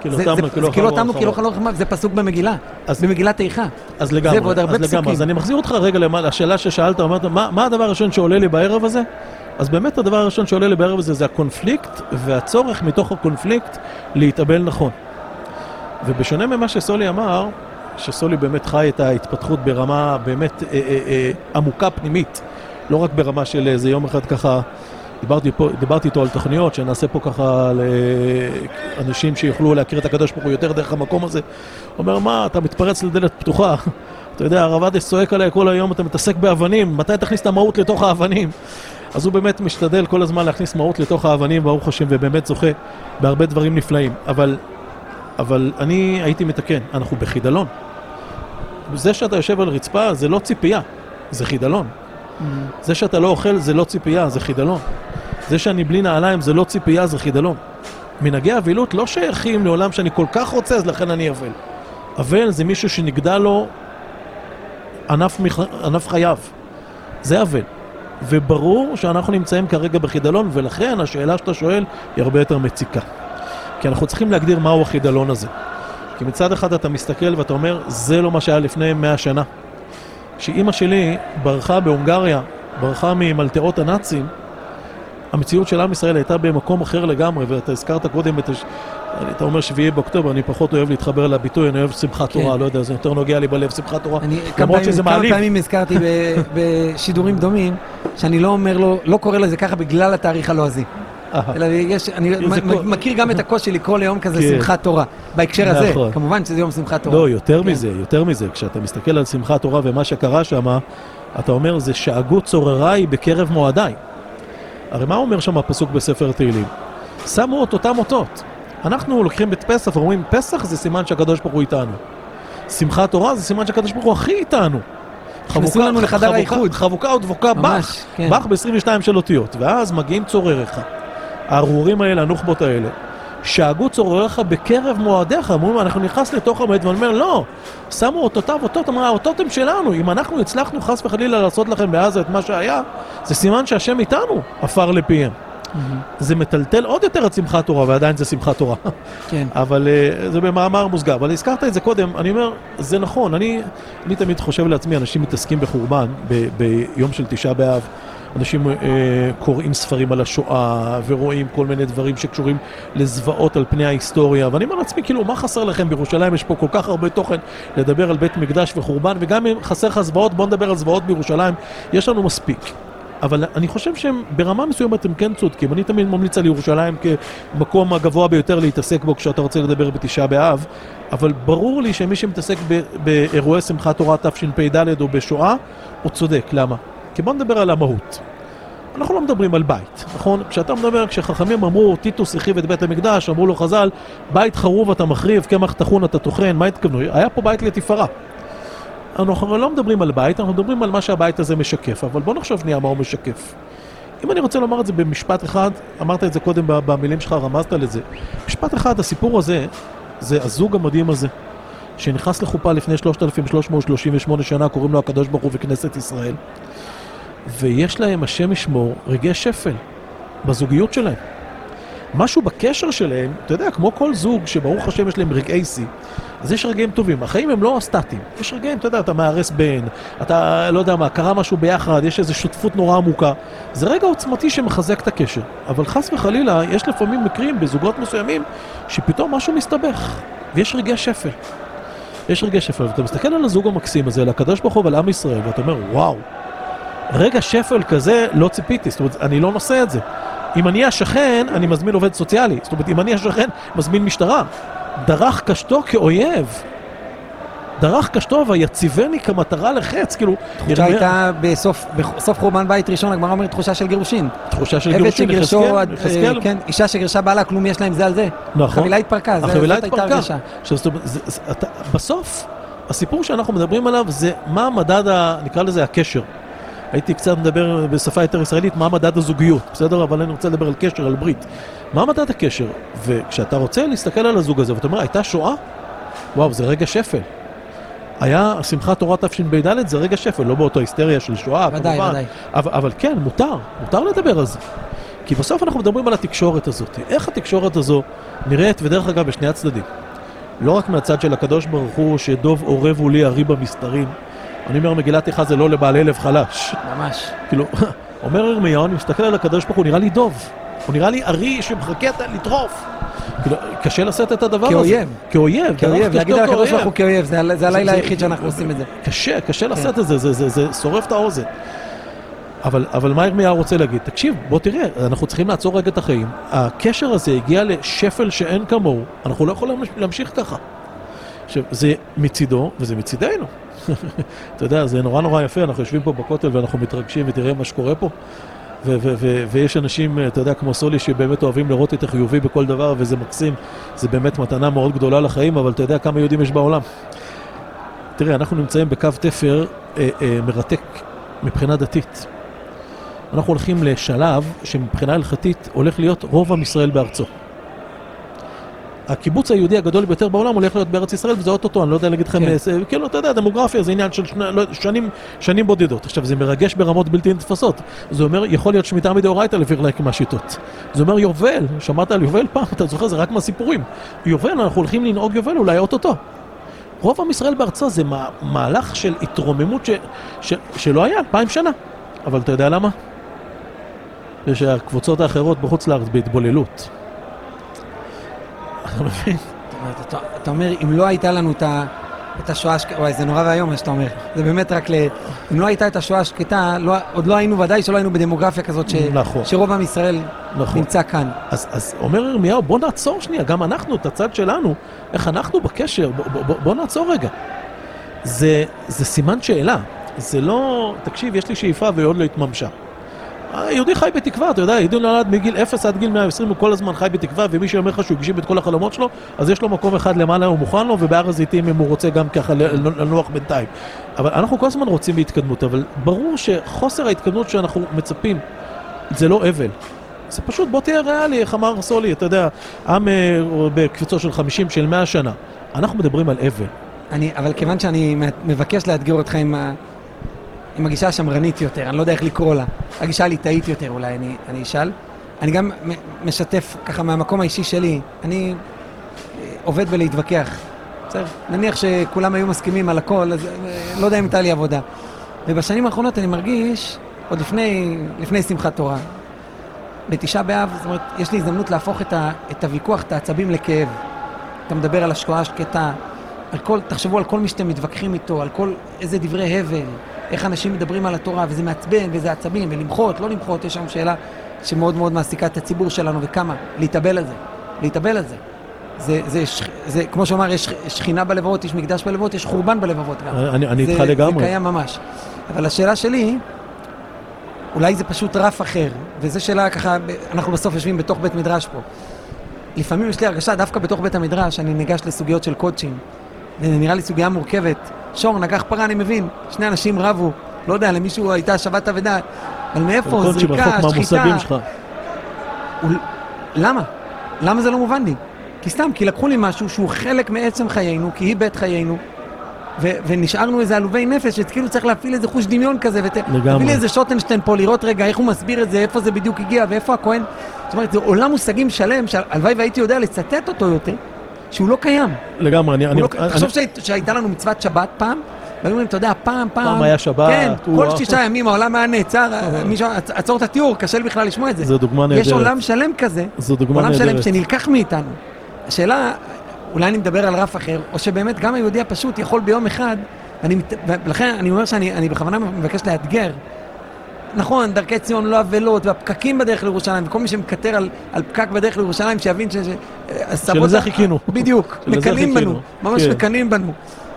זה פסוק במגילה, במגילת איכה. אז לגמרי, אז אני מחזיר אותך רגע לשאלה ששאלת, אמרת, מה הדבר הראשון שעולה לי בערב הזה? אז באמת הדבר הראשון שעולה לי בערב הזה זה הקונפליקט, והצורך מתוך הקונפליקט להתאבל נכון. ובשונה ממה שסולי אמר, שסולי באמת חי את ההתפתחות ברמה באמת עמוקה פנימית, לא רק ברמה של איזה יום אחד ככה, דיברתי איתו על תוכניות שנעשה פה ככה לאנשים שיוכלו להכיר את הקדוש ברוך הוא יותר דרך המקום הזה. הוא אומר, מה, אתה מתפרץ לדלת פתוחה, אתה יודע, הרב אדש צועק עליי כל היום, אתה מתעסק באבנים, מתי תכניס את המהות לתוך האבנים? אז הוא באמת משתדל כל הזמן להכניס מהות לתוך האבנים, ברוך השם, ובאמת זוכה בהרבה דברים נפלאים. אבל אני הייתי מתקן, אנחנו בחידלון. זה שאתה יושב על רצפה זה לא ציפייה, זה חידלון. זה שאתה לא אוכל זה לא ציפייה, זה חידלון. זה שאני בלי נעליים זה לא ציפייה, זה חידלון. מנהגי אבילות לא שייכים לעולם שאני כל כך רוצה, אז לכן אני אבל. אבל זה מישהו שנגדל לו ענף חייו. זה אבל. וברור שאנחנו נמצאים כרגע בחידלון, ולכן השאלה שאתה שואל היא הרבה יותר מציקה. כי אנחנו צריכים להגדיר מהו החידלון הזה. כי מצד אחד אתה מסתכל ואתה אומר, זה לא מה שהיה לפני 100 שנה. שאמא שלי ברחה בהונגריה, ברחה ממלטאות הנאצים, המציאות של עם ישראל הייתה במקום אחר לגמרי, ואתה הזכרת קודם אתה אומר 7 באוקטובר, אני פחות אוהב להתחבר לביטוי, אני אוהב שמחת תורה, לא יודע, זה יותר נוגע לי בלב, שמחת תורה, למרות שזה מעליב. כמה פעמים הזכרתי בשידורים דומים, שאני לא אומר לו, לא קורא לזה ככה בגלל התאריך הלועזי. אלא אני מכיר גם את הקושי לקרוא ליום כזה שמחת תורה, בהקשר הזה, כמובן שזה יום שמחת תורה. לא, יותר מזה, כשאתה מסתכל על שמחת תורה ומה שקרה שם, אתה אומר, זה שאגו צורריי בקרב מועדיי. הרי מה אומר שם הפסוק בספר תהילים? שמו אותם אותות. אנחנו לוקחים את פסח ואומרים, פסח זה סימן שהקדוש ברוך הוא איתנו. שמחת תורה זה סימן שהקדוש ברוך הוא הכי איתנו. נכנסו לנו לחדר האיחוד. חבוקה ודבוקה, בח ב-22 של אותיות. ואז מגיעים צורריך. הארורים האלה, הנוחבות האלה, שאגו צורריך בקרב מועדיך. אומרים, אנחנו נכנס לתוך המועד, ואני אומר, לא, שמו אותות, אמרה, האותות הם שלנו. אם אנחנו הצלחנו חס וחלילה לעשות לכם בעזה את מה שהיה, זה סימן שהשם איתנו, עפר לפיהם. זה מטלטל עוד יותר את שמחת תורה, ועדיין זה שמחת תורה. כן. אבל זה במאמר מוסגר. אבל הזכרת את זה קודם, אני אומר, זה נכון, אני תמיד חושב לעצמי, אנשים מתעסקים בחורבן ביום של 9 באב, אנשים קוראים ספרים על השואה, ורואים כל מיני דברים שקשורים לזוועות על פני ההיסטוריה, ואני אומר לעצמי, כאילו, מה חסר לכם בירושלים? יש פה כל כך הרבה תוכן לדבר על בית מקדש וחורבן, וגם אם חסר לך זוועות, בוא נדבר על זוועות בירושלים, יש לנו מספיק. אבל אני חושב שהם ברמה מסוימת הם כן צודקים. אני תמיד ממליץ על ירושלים כמקום הגבוה ביותר להתעסק בו כשאתה רוצה לדבר בתשעה באב, אבל ברור לי שמי שמתעסק באירועי שמחת תורה תשפ"ד או בשואה, הוא צודק. למה? כי בוא נדבר על המהות. אנחנו לא מדברים על בית, נכון? כשאתה מדבר, כשחכמים אמרו, טיטוס החריב את בית המקדש, אמרו לו חז"ל, בית חרוב אתה מחריב, קמח טחון אתה טוחן, מה התכוונו? היה פה בית לתפארה. אנחנו לא מדברים על בית, אנחנו מדברים על מה שהבית הזה משקף, אבל בוא נחשוב שנייה מה הוא משקף. אם אני רוצה לומר את זה במשפט אחד, אמרת את זה קודם במילים שלך, רמזת לזה. משפט אחד, הסיפור הזה, זה הזוג המדהים הזה, שנכנס לחופה לפני 3,338 שנה, קוראים לו הקדוש ברוך הוא וכנסת ישראל, ויש להם, השם ישמור, רגעי שפל בזוגיות שלהם. משהו בקשר שלהם, אתה יודע, כמו כל זוג שברוך השם יש להם רגעי שיא, אז יש רגעים טובים. החיים הם לא סטטיים. יש רגעים, אתה יודע, אתה מארס בן, אתה לא יודע מה, קרה משהו ביחד, יש איזו שותפות נורא עמוקה. זה רגע עוצמתי שמחזק את הקשר. אבל חס וחלילה, יש לפעמים מקרים בזוגות מסוימים שפתאום משהו מסתבך. ויש רגעי שפל. יש רגעי שפל. ואתה מסתכל על הזוג המקסים הזה, על הקדוש ברוך הוא ועל עם ישראל, ואתה אומר, וואו, רגע שפל כזה לא ציפיתי. זאת אומרת, אני לא נושא את זה. אם אני השכן, אני מזמין עובד סוציאלי. זאת אומרת, אם אני השכן, מזמין משטרה. דרך קשתו כאויב. דרך קשתו ויציבני כמטרה לחץ, כאילו... תחושה הייתה בסוף חורבן בית ראשון, הגמרא אומרת תחושה של גירושין. תחושה של גירושין, יחזקאל. כן, אישה שגרשה בעלה, כלום יש להם זה על זה. נכון. החבילה התפרקה, זאת הייתה הרגשה. בסוף, הסיפור שאנחנו מדברים עליו זה מה מדד, נקרא לזה הקשר. הייתי קצת מדבר בשפה יותר ישראלית, מה מדד הזוגיות, בסדר? אבל אני רוצה לדבר על קשר, על ברית. מה מדד הקשר? וכשאתה רוצה להסתכל על הזוג הזה, ואתה אומר, הייתה שואה? וואו, זה רגע שפל. היה שמחת תורה תשפ"ד, זה רגע שפל, לא באותו היסטריה של שואה, ודאי, כמובן. ודאי. אבל כן, מותר לדבר על זה. כי בסוף אנחנו מדברים על התקשורת הזאת. איך התקשורת הזו נראית, ודרך אגב, בשני הצדדים. לא רק מהצד של הקדוש ברוך הוא, שדוב עורב הוא לי הרי במסתרים. אני אומר, מגילת איכה זה לא לבעלי לב חלש. ממש. כאילו, אומר ירמיהו, אני מסתכל על הקדוש ברוך הוא, נראה לי דוב. הוא נראה לי ארי שמחכה לטרוף. כאילו, קשה לשאת את הדבר הזה. כאויב. כאויב, להגיד על הקדוש ברוך הוא כאויב, זה הלילה היחיד שאנחנו עושים את זה. קשה לשאת את זה, זה שורף את האוזן. אבל מה ירמיהו רוצה להגיד? תקשיב, בוא תראה, אנחנו צריכים לעצור רגע את החיים. הקשר הזה הגיע לשפל שאין כמוהו, אנחנו לא יכולים להמשיך ככה. עכשיו, זה מצידו וזה מצידנו. אתה יודע, זה נורא יפה, אנחנו יושבים פה בכותל ואנחנו מתרגשים ותראה מה שקורה פה. ויש אנשים, אתה יודע, כמו סולי, שבאמת אוהבים לראות את החיובי בכל דבר, וזה מקסים. זה באמת מתנה מאוד גדולה לחיים, אבל אתה יודע כמה יהודים יש בעולם. תראה, אנחנו נמצאים בקו תפר מרתק מבחינה דתית. אנחנו הולכים לשלב שמבחינה הלכתית הולך להיות רוב עם ישראל בארצו. הקיבוץ היהודי הגדול ביותר בעולם הולך להיות בארץ ישראל, וזה אוטוטו, אני לא יודע להגיד לכם, כאילו, אתה יודע, דמוגרפיה זה עניין של שנים בודדות. עכשיו, זה מרגש ברמות בלתי נתפסות. זה אומר, יכול להיות שמיטה מדאורייתא לפי חלק מהשיטות. זה אומר, יובל, שמעת על יובל פעם, אתה זוכר, זה רק מהסיפורים. יובל, אנחנו הולכים לנהוג יובל, אולי אוטוטו. רוב עם ישראל בארצו זה מהלך של התרוממות שלא היה 2000 שנה. אבל אתה יודע למה? יש הקבוצות האחרות בחוץ לארץ בהתבוללות. אתה מבין? אתה אומר, אם לא הייתה לנו את השואה השקטה, וואי, זה נורא והיום מה שאתה אומר. זה באמת רק אם לא הייתה את השואה השקטה, עוד לא היינו, ודאי שלא היינו בדמוגרפיה כזאת שרוב עם ישראל נמצא כאן. אז אומר ירמיהו, בוא נעצור שנייה, גם אנחנו, את הצד שלנו, איך אנחנו בקשר, בוא נעצור רגע. זה סימן שאלה. זה לא, תקשיב, יש לי שאיפה ועוד לא התממשה. היהודי חי בתקווה, אתה יודע, יהודי נולד מגיל 0 עד גיל 120, הוא כל הזמן חי בתקווה, ומי שאומר לך שהוא הגשים את כל החלומות שלו, אז יש לו מקום אחד למעלה, הוא מוכן לו, ובהר הזיתים אם הוא רוצה גם ככה לנוח בינתיים. אבל אנחנו כל הזמן רוצים בהתקדמות, אבל ברור שחוסר ההתקדמות שאנחנו מצפים, זה לא אבל. זה פשוט, בוא תהיה ריאלי, איך אמר סולי, אתה יודע, עם בקפיצו של 50, של 100 שנה. אנחנו מדברים על אבל. אבל כיוון שאני מבקש לאתגר אותך עם הגישה השמרנית יותר, אני לא יודע איך לקרוא לה, הגישה הליטאית יותר אולי, אני אשאל. אני גם משתף ככה מהמקום האישי שלי, אני עובד בלהתווכח. בסדר? נניח שכולם היו מסכימים על הכל, אז לא יודע אם הייתה לי עבודה. ובשנים האחרונות אני מרגיש עוד לפני שמחת תורה. בתשעה באב, זאת אומרת, יש לי הזדמנות להפוך את הוויכוח, את העצבים לכאב. אתה מדבר על השקועה שקטה, תחשבו על כל מי שאתם מתווכחים איתו, על כל איזה דברי הבל, איך אנשים מדברים על התורה, וזה מעצבן, וזה עצבים, ולמחות, לא למחות, יש שם שאלה שמאוד מאוד מעסיקה את הציבור שלנו, וכמה, להתאבל על זה. זה כמו שאומר, יש שכינה בלבבות, יש מקדש בלבבות, יש חורבן בלבבות גם. אני איתך לגמרי. זה קיים ממש. אבל השאלה שלי, אולי זה פשוט רף אחר, וזו שאלה ככה, אנחנו בסוף יושבים בתוך בית מדרש פה. לפעמים יש לי הרגשה, דווקא בתוך בית המדרש, אני ניגש לסוגיות של קודשים. זה נראה לי סוגיה מורכבת. שור, נגח פרה, אני מבין. שני אנשים רבו, לא יודע, למישהו הייתה שבת אבדה. אבל מאיפה? זריקה, שחיטה. למה? למה זה לא מובן לי? כי סתם, כי לקחו לי משהו שהוא חלק מעצם חיינו, כי היא בית חיינו, ונשארנו איזה עלובי נפש, שכאילו צריך להפעיל איזה חוש דמיון כזה, ותביא לי איזה שוטנשטיין פה לראות רגע איך הוא מסביר את זה, איפה זה בדיוק הגיע, ואיפה הכהן. זאת אומרת, זה עולם מושגים שלם, שהלוואי והייתי יודע לצטט אותו יותר, שהוא לא קיים. לגמרי, תחשוב שהייתה לנו מצוות שבת פעם, והיו אומרים, אתה יודע, פעם היה שבת. כן, כל 6 ימים העולם היה נעצר, מישהו עצור את התיאור, קשה לי בכלל לשמוע את זה. זו דוגמה נהדרת. יש עולם שלם כזה, עולם שלם שנלקח מאיתנו. השאלה, אולי אני מדבר על רף אחר, או שבאמת גם היהודי הפשוט יכול ביום אחד, ולכן אני אומר שאני בכוונה מבקש לאתגר. נכון, דרכי ציון לא אבלות, והפקקים בדרך לירושלים, וכל מי שמקטר על פקק בדרך לירושלים, שיבין שלזה חיכינו. בדיוק, מקנים בנו, ממש מקנים בנו.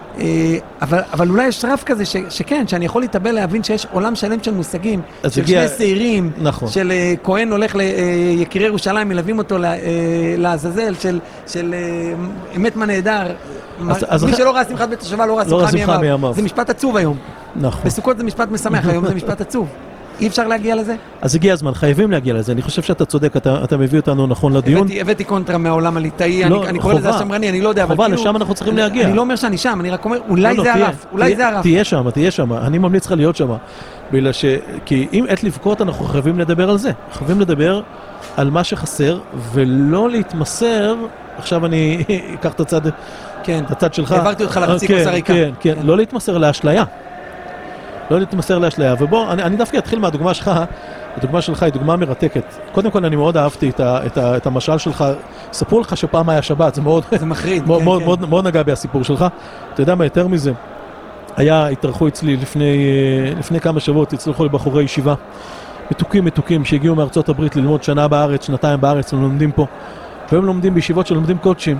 אבל אולי יש רף כזה שכן, שאני יכול להתאבל להבין שיש עולם שלם של מושגים, של שני שעירים, של כהן הולך ליקירי ירושלים, מלווים אותו לעזאזל, של אמת מה נהדר. מי שלא ראה שמחת בית השווה, לא ראה שמחה מימיו. זה משפט עצוב היום. בסוכות זה משפט משמח, היום זה משפט עצוב. אי אפשר להגיע לזה? אז הגיע הזמן, חייבים להגיע לזה. אני חושב שאתה צודק, אתה מביא אותנו נכון לדיון. הבאתי קונטרה מהעולם הליטאי, אני קורא לזה השמרני, אני לא יודע. חובה, לשם אנחנו צריכים להגיע. אני לא אומר שאני שם, אני רק אומר, אולי זה הרף, אולי זה הרף. תהיה שם, אני ממליץ לך להיות שם. כי אם עת לבכות, אנחנו חייבים לדבר על זה. חייבים לדבר על מה שחסר, ולא להתמסר, עכשיו אני אקח את הצד שלך. העברתי אותך לחצי כוס הריקה. כן, לא להתמסר לאשליה. לא להתמסר לאשליה. ובוא, אני דווקא אתחיל מהדוגמה שלך. הדוגמה שלך היא דוגמה מרתקת. קודם כל, אני מאוד אהבתי את המשל שלך. ספרו לך שפעם היה שבת, זה מאוד... זה מחריד. מאוד נגע בי הסיפור שלך. אתה יודע מה, יותר מזה. התארחו אצלי לפני כמה שבועות, הצלחו לבחורי ישיבה. מתוקים שהגיעו מארצות הברית ללמוד שנה בארץ, שנתיים בארץ, הם לומדים פה. והם לומדים בישיבות שלומדים קודשים.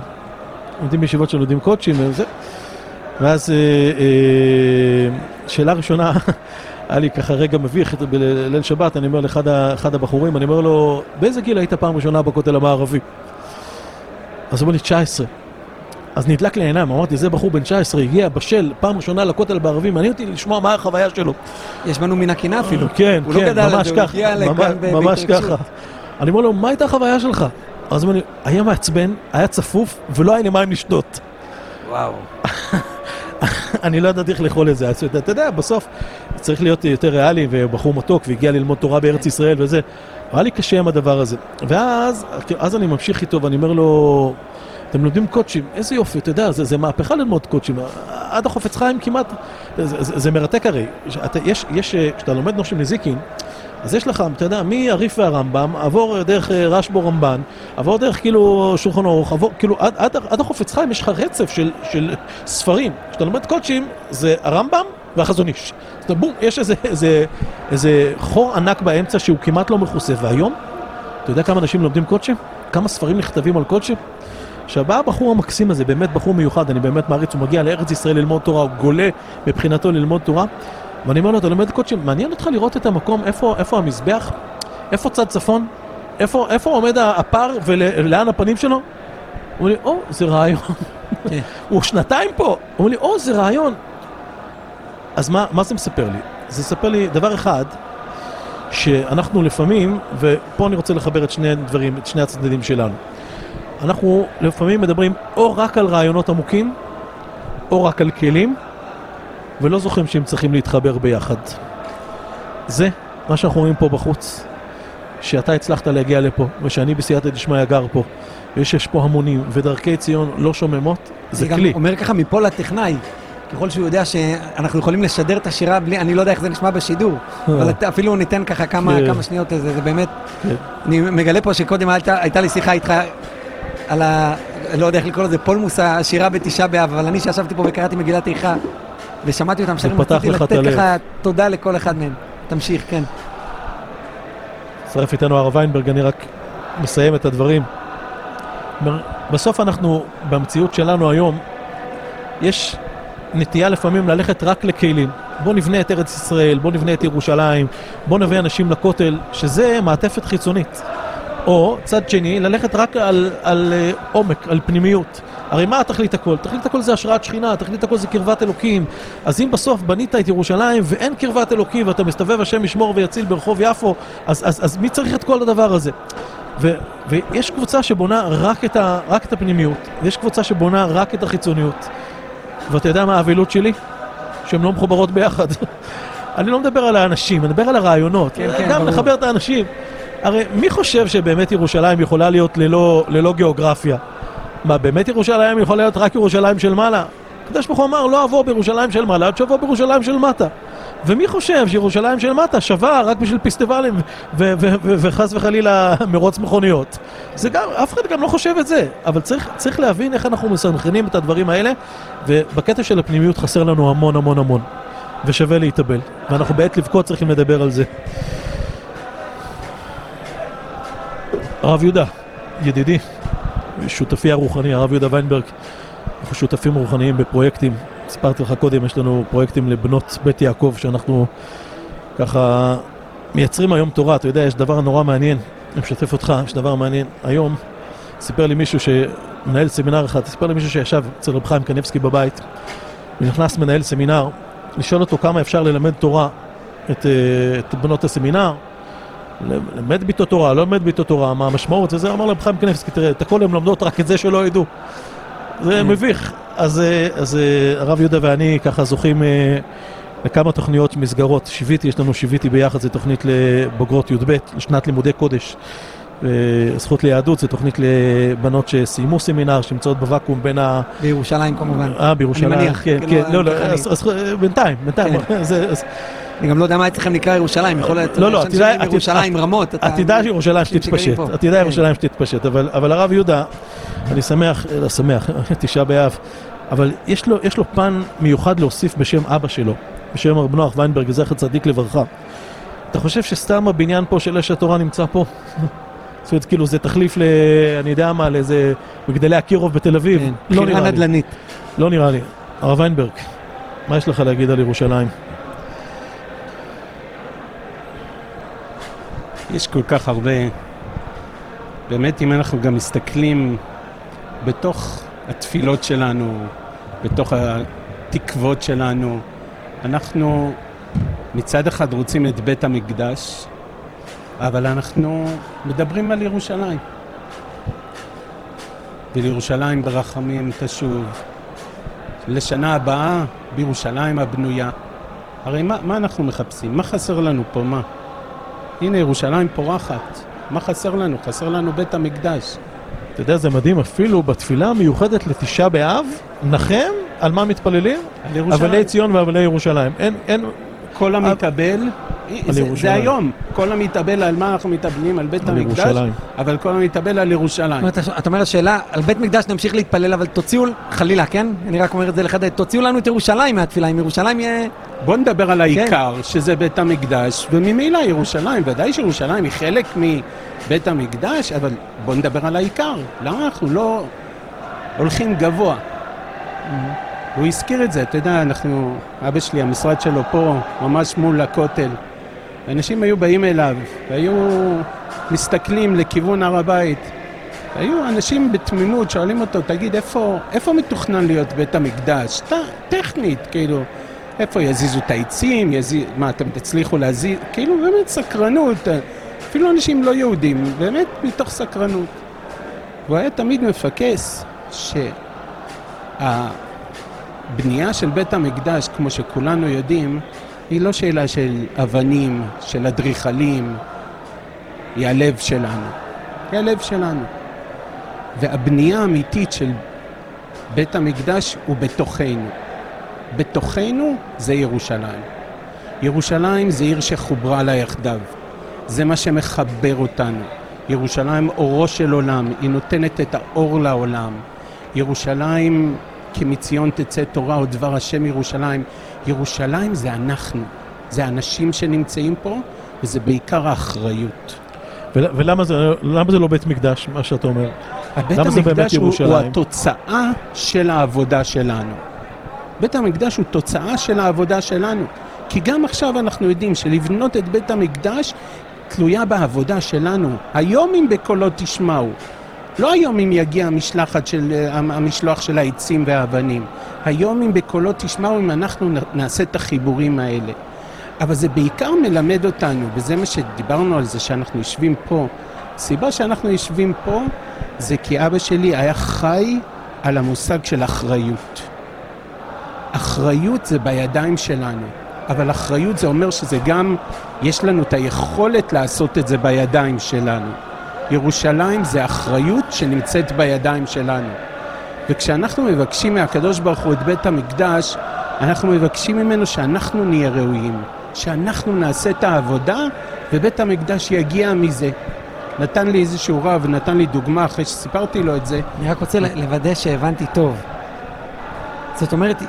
וזה. ואז שאלה ראשונה, היה לי ככה רגע מביך בליל שבת, אני אומר לאחד הבחורים, אני אומר לו, באיזה גיל היית פעם ראשונה בכותל המערבי? אז הוא אומר לי, 19. אז נדלק לי העיניים, אמרתי, זה בחור בן 19, הגיע בשל פעם ראשונה לכותל המערבי, מעניין אותי לשמוע מה החוויה שלו. יש בנו מן הקינה אפילו. כן, ממש ככה. אני אומר לו, מה הייתה החוויה שלך? אז הוא אומר לי, היה מעצבן, היה צפוף, ולא היה לי מים לשתות. וואו. אני לא ידעתי איך לאכול את זה, אתה יודע, בסוף צריך להיות יותר ריאלי, ובחור מתוק, והגיע ללמוד תורה בארץ ישראל וזה. היה לי קשה עם הדבר הזה. ואז אני ממשיך איתו, ואני אומר לו, אתם לומדים קודשים, איזה יופי, אתה יודע, זה מהפכה ללמוד קודשים. עד החופץ חיים כמעט, זה מרתק הרי. כשאתה לומד נושם נזיקין, אז יש לך, אתה יודע, מהריף והרמב"ם, עבור דרך רשב"ו רמב"ן, עבור דרך כאילו שולחן ערוך, עבור כאילו עד החופץ חיים יש לך רצף של ספרים. כשאתה לומד קודשים, זה הרמב"ם והחזון איש. אז בום, יש איזה חור ענק באמצע שהוא כמעט לא מכוסה. והיום, אתה יודע כמה אנשים לומדים קודשים? כמה ספרים נכתבים על קודשים? שבא הבחור המקסים הזה, באמת בחור מיוחד, אני באמת מעריץ, הוא מגיע לארץ ישראל ללמוד תורה, הוא גולה מבחינתו ללמוד תורה. ואני אומר לו, אתה לומד קודשים, מעניין אותך לראות את המקום, איפה המזבח, איפה צד צפון, איפה עומד הפר ולאן הפנים שלו? הוא אומר לי, זה רעיון. הוא שנתיים פה. הוא אומר לי, זה רעיון. אז מה זה מספר לי? זה מספר לי דבר אחד, שאנחנו לפעמים, ופה אני רוצה לחבר את שני הדברים, את שני הצדדים שלנו. אנחנו לפעמים מדברים או רק על רעיונות עמוקים, או רק על כלים, ולא זוכרים שהם צריכים להתחבר ביחד. זה מה שאנחנו רואים פה בחוץ, שאתה הצלחת להגיע לפה, ושאני בסייעתא דשמיא גר פה, ויש פה המונים, ודרכי ציון לא שוממות, זה כלי. אני גם אומר ככה מפה לטכנאי, ככל שהוא יודע שאנחנו יכולים לשדר את השירה בלי, אני לא יודע איך זה נשמע בשידור, אבל אפילו ניתן ככה כמה שניות, זה באמת, אני מגלה פה שקודם הייתה לי שיחה איתך על לא יודע איך לקרוא לזה, פולמוס השירה בתשעה באב, אבל אני שישבתי פה וקראתי מגילת איכה, ושמעתי אותם שרים, רציתי לתת לך תודה לכל אחד מהם. תמשיך, כן. שרף איתנו הרב ויינברג, אני רק מסיים את הדברים. בסוף אנחנו, במציאות שלנו היום, יש נטייה לפעמים ללכת רק לכלים. בוא נבנה את ארץ ישראל, בוא נבנה את ירושלים, בוא נביא אנשים לכותל, שזה מעטפת חיצונית. או, צד שני, ללכת רק על עומק, על פנימיות. הרי מה תכלית הכל? תכלית הכל זה השראת שכינה, תכלית הכל זה קרבת אלוקים. אז אם בסוף בנית את ירושלים ואין קרבת אלוקים ואתה מסתובב השם ישמור ויציל ברחוב יפו, אז מי צריך את כל הדבר הזה? ויש קבוצה שבונה רק את הפנימיות, יש קבוצה שבונה רק את החיצוניות. ואתה יודע מה האבילות שלי? שהן לא מחוברות ביחד. אני לא מדבר על האנשים, אני מדבר על הרעיונות. גם לחבר את האנשים. הרי מי חושב שבאמת ירושלים יכולה להיות ללא גיאוגרפיה? מה, באמת ירושלים יכולה להיות רק ירושלים של מעלה? הקדוש ברוך הוא אמר, לא אבוא בירושלים של מעלה, עד שאבוא בירושלים של מטה. ומי חושב שירושלים של מטה שווה רק בשביל פסטיבלים וחס וחלילה מרוץ מכוניות? זה גם, אף אחד גם לא חושב את זה. אבל צריך להבין איך אנחנו מסנכרנים את הדברים האלה, ובקטע של הפנימיות חסר לנו המון המון המון. ושווה להתאבל. ואנחנו בעת לבכות צריכים לדבר על זה. הרב יהודה, ידידי, שותפי הרוחני, הרב יהודה ויינברג, אנחנו שותפים רוחניים בפרויקטים. סיפרתי לך קודם, יש לנו פרויקטים לבנות בית יעקב, שאנחנו ככה מייצרים היום תורה. אתה יודע, יש דבר נורא מעניין, אני משתף אותך, יש דבר מעניין. היום סיפר לי מישהו שמנהל סמינר אחד, סיפר לי מישהו שישב אצל רב חיים קניבסקי בבית, ונכנס מנהל סמינר, לשאול אותו כמה אפשר ללמד תורה את בנות הסמינר, למד ביתו תורה, לא למד ביתו תורה, מה המשמעות? וזה אמר לרב חיים קניבסקי, תראה, את הכל הם לומדות רק את זה שלא ידעו. זה מביך. אז הרב יהודה ואני ככה זוכים לכמה תוכניות מסגרות. יש לנו שיוויתי ביחד, זה תוכנית לבוגרות י"ב, לשנת לימודי קודש. זכות ליהדות, זה תוכנית לבנות שסיימו סמינר, שנמצאות בוואקום בין בירושלים כמובן. בירושלים. אני מניח. כן, כן. לא, בינתיים. אני גם לא יודע מה אצלכם נקרא ירושלים, יכול להיות ירושלים רמות. עתידה ירושלים שתתפשט, עתידה ירושלים שתתפשט, אבל הרב יהודה, אני שמח, תשעה באב, אבל יש לו פן מיוחד להוסיף בשם אבא שלו, בשם רב נוח ויינברג, זכר צדיק לברכה. אתה חושב שסתם הבניין פה של אש התורה נמצא פה? זאת אומרת, כאילו זה תחליף אני יודע מה, לאיזה מגדלי הקירוב בתל אביב? לא נראה לי. לא נראה לי. הרב ויינברג, מה יש לך להגיד על ירושלים? יש כל כך הרבה, באמת אם אנחנו גם מסתכלים בתוך התפילות שלנו, בתוך התקוות שלנו, אנחנו מצד אחד רוצים את בית המקדש, אבל אנחנו מדברים על ירושלים. ולירושלים ברחמים תשוב. לשנה הבאה בירושלים הבנויה. הרי מה אנחנו מחפשים? מה חסר לנו פה? מה? הנה ירושלים פורחת. מה חסר לנו? חסר לנו בית המקדש. אתה יודע, זה מדהים, אפילו בתפילה המיוחדת לתשעה באב, נחם על מה מתפללים? על ירושלים. אבלי ציון ואבלי ירושלים. אין... כל המתאבל, זה היום, כל המתאבל על מה אנחנו מתאבלים, על בית המקדש, אבל כל המתאבל על ירושלים. אתה אומר השאלה, על בית מקדש נמשיך להתפלל, אבל תוציאו, חלילה, כן? אני רק אומר את זה לחדד, תוציאו לנו את ירושלים מהתפילה, אם ירושלים יהיה... בוא נדבר על העיקר, שזה בית המקדש, וממילא ירושלים, ודאי שירושלים היא חלק מבית המקדש, אבל בוא נדבר על העיקר. למה אנחנו לא הולכים גבוה? הוא הזכיר את זה, אתה יודע, אבא שלי, המשרד שלו פה, ממש מול הכותל. אנשים היו באים אליו, והיו מסתכלים לכיוון הר הבית. היו אנשים בתמימות, שואלים אותו, תגיד, איפה מתוכנן להיות בית המקדש? טכנית, כאילו, איפה יזיזו את העצים, מה, אתם תצליחו להזיז? כאילו, באמת סקרנות, אפילו אנשים לא יהודים, באמת מתוך סקרנות. הוא היה תמיד מפקס בנייה של בית המקדש, כמו שכולנו יודעים, היא לא שאלה של אבנים, של אדריכלים, היא הלב שלנו. היא הלב שלנו. והבנייה האמיתית של בית המקדש הוא בתוכנו. בתוכנו זה ירושלים. ירושלים זה עיר שחוברה לה יחדיו. זה מה שמחבר אותנו. ירושלים אורו של עולם, היא נותנת את האור לעולם. ירושלים כמציון תצא תורה או דבר השם ירושלים. ירושלים זה אנחנו, זה האנשים שנמצאים פה, וזה בעיקר האחריות. ולמה זה לא בית מקדש, מה שאתה אומר? בית המקדש הוא התוצאה של העבודה שלנו. בית המקדש הוא תוצאה של העבודה שלנו. כי גם עכשיו אנחנו יודעים שלבנות את בית המקדש תלויה בעבודה שלנו. היום אם בקולות תשמעו, לא היום אם יגיע המשלוח של העצים והאבנים. היום אם בקולות תשמעו, אם אנחנו נעשה את החיבורים האלה. אבל זה בעיקר מלמד אותנו, וזה מה שדיברנו על זה שאנחנו יושבים פה. הסיבה שאנחנו יושבים פה זה כי אבא שלי היה חי על המושג של אחריות. אחריות זה בידיים שלנו, אבל אחריות זה אומר שזה גם, יש לנו את היכולת לעשות את זה בידיים שלנו. ירושלים זה אחריות שנמצאת בידיים שלנו. וכשאנחנו מבקשים מהקדוש ברוך הוא את בית המקדש, אנחנו מבקשים ממנו שאנחנו נהיה ראויים, שאנחנו נעשה את העבודה ובית המקדש יגיע מזה. נתן לי איזשהו רב, נתן לי דוגמה אחרי שסיפרתי לו את זה. אני רק רוצה לוודא שהבנתי טוב. זאת אומרת,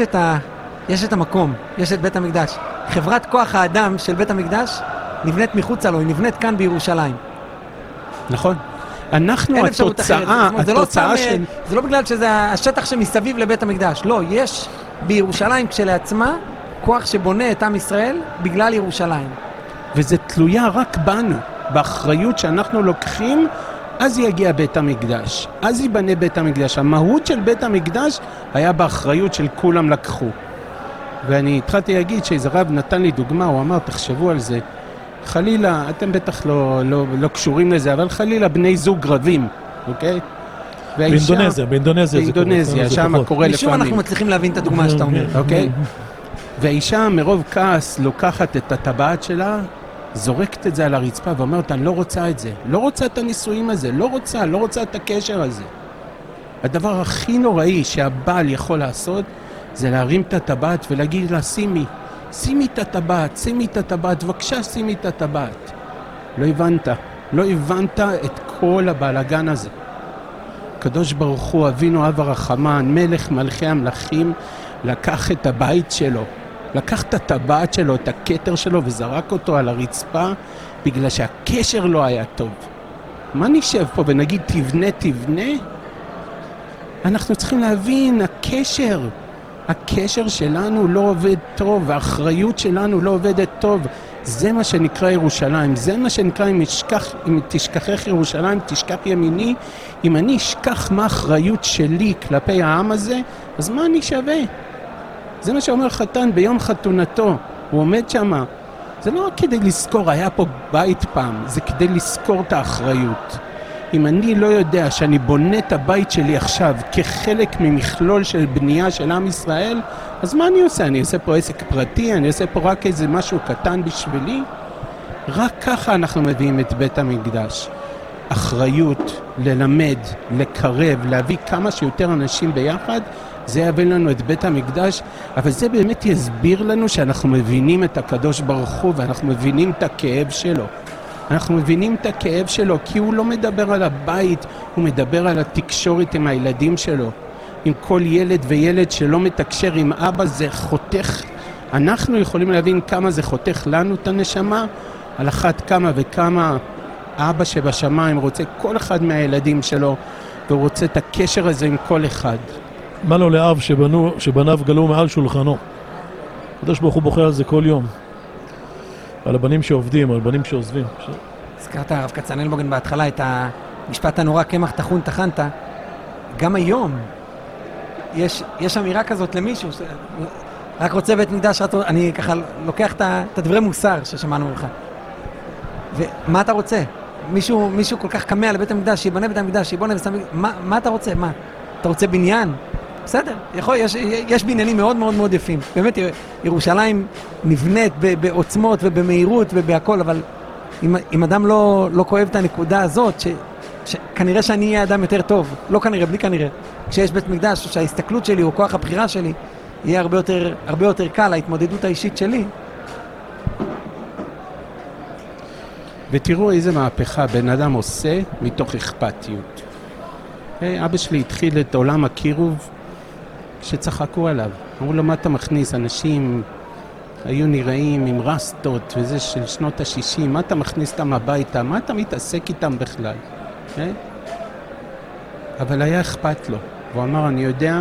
יש את המקום, יש את בית המקדש. חברת כוח האדם של בית המקדש נבנית מחוצה לו, היא נבנית כאן בירושלים. נכון. אנחנו התוצאה של... זה לא בגלל שזה השטח שמסביב לבית המקדש. לא, יש בירושלים כשלעצמה כוח שבונה את עם ישראל בגלל ירושלים. וזה תלויה רק בנו, באחריות שאנחנו לוקחים, אז יגיע בית המקדש. אז ייבנה בית המקדש. המהות של בית המקדש היה באחריות של כולם לקחו. ואני התחלתי להגיד שאיזה רב נתן לי דוגמה, הוא אמר, תחשבו על זה. חלילה, אתם בטח לא קשורים לזה, אבל חלילה בני זוג רבים, אוקיי? באינדונזיה, שם קורה לפעמים. משום אנחנו מצליחים להבין את הדוגמה שאתה אומר. אוקיי? והאישה מרוב כעס לוקחת את הטבעת שלה, זורקת את זה על הרצפה ואומרת, אני לא רוצה את זה, לא רוצה את הנישואים הזה, לא רוצה את הקשר הזה. הדבר הכי נוראי שהבעל יכול לעשות, זה להרים את הטבעת ולהגיד לה, שימי את הטבעת, בבקשה שימי את הטבעת. לא הבנת את כל הבלגן הזה. הקדוש ברוך הוא, אבינו אב הרחמן, מלך מלכי המלכים, לקח את הבית שלו, לקח את הטבעת שלו, את הכתר שלו, וזרק אותו על הרצפה, בגלל שהקשר לא היה טוב. מה נשב פה ונגיד תבנה? אנחנו צריכים להבין, הקשר שלנו לא עובד טוב, והאחריות שלנו לא עובדת טוב. זה מה שנקרא ירושלים, זה מה שנקרא אם תשכחך ירושלים, תשכח ימיני. אם אני אשכח מה האחריות שלי כלפי העם הזה, אז מה אני שווה? זה מה שאומר חתן ביום חתונתו, הוא עומד שמה. זה לא רק כדי לזכור, היה פה בית פעם, זה כדי לזכור את האחריות. אם אני לא יודע שאני בונה את הבית שלי עכשיו כחלק ממכלול של בנייה של עם ישראל, אז מה אני עושה? אני עושה פה עסק פרטי, אני עושה פה רק איזה משהו קטן בשבילי? רק ככה אנחנו מביאים את בית המקדש. אחריות, ללמד, לקרב, להביא כמה שיותר אנשים ביחד, זה יביא לנו את בית המקדש, אבל זה באמת יסביר לנו שאנחנו מבינים את הקדוש ברוך הוא, ואנחנו מבינים את הכאב שלו. אנחנו מבינים את הכאב שלו, כי הוא לא מדבר על הבית, הוא מדבר על התקשורת עם הילדים שלו. עם כל ילד וילד שלא מתקשר עם אבא, זה חותך. אנחנו יכולים להבין כמה זה חותך לנו את הנשמה, על אחת כמה וכמה אבא שבשמיים רוצה כל אחד מהילדים שלו, והוא רוצה את הקשר הזה עם כל אחד. מה לא לאב שבניו גלו מעל שולחנו? הקדוש ברוך הוא בוחר על זה כל יום. על הבנים שעובדים, על הבנים שעוזבים. הזכרת הרב כצנלבוגן בהתחלה את המשפט הנורא, קמח טחון טחנת. גם היום יש אמירה כזאת למישהו, רק רוצה בית מקדש, אני ככה לוקח את הדברי מוסר ששמענו ממך. ומה אתה רוצה? מישהו כל כך קמא לבית המקדש, שיבנה בית המקדש, שיבונה בית המקדש, מה אתה רוצה? מה? אתה רוצה בניין? בסדר, יש בניינים מאוד מאוד מאוד יפים. באמת, ירושלים נבנית בעוצמות ובמהירות ובהכל, אבל אם אדם לא כואב את הנקודה הזאת, שכנראה שאני אהיה אדם יותר טוב, לא כנראה, בלי כנראה, כשיש בית מקדש, שההסתכלות שלי או כוח הבחירה שלי יהיה הרבה יותר קל ההתמודדות האישית שלי. ותראו איזה מהפכה בן אדם עושה מתוך אכפתיות. אבא שלי התחיל את עולם הקירוב כשצחקו עליו. אמרו לו, מה אתה מכניס? אנשים היו נראים עם רסטות וזה של שנות ה-60, מה אתה מכניס אותם הביתה? מה אתה מתעסק איתם בכלל? אבל היה אכפת לו. והוא אמר, אני יודע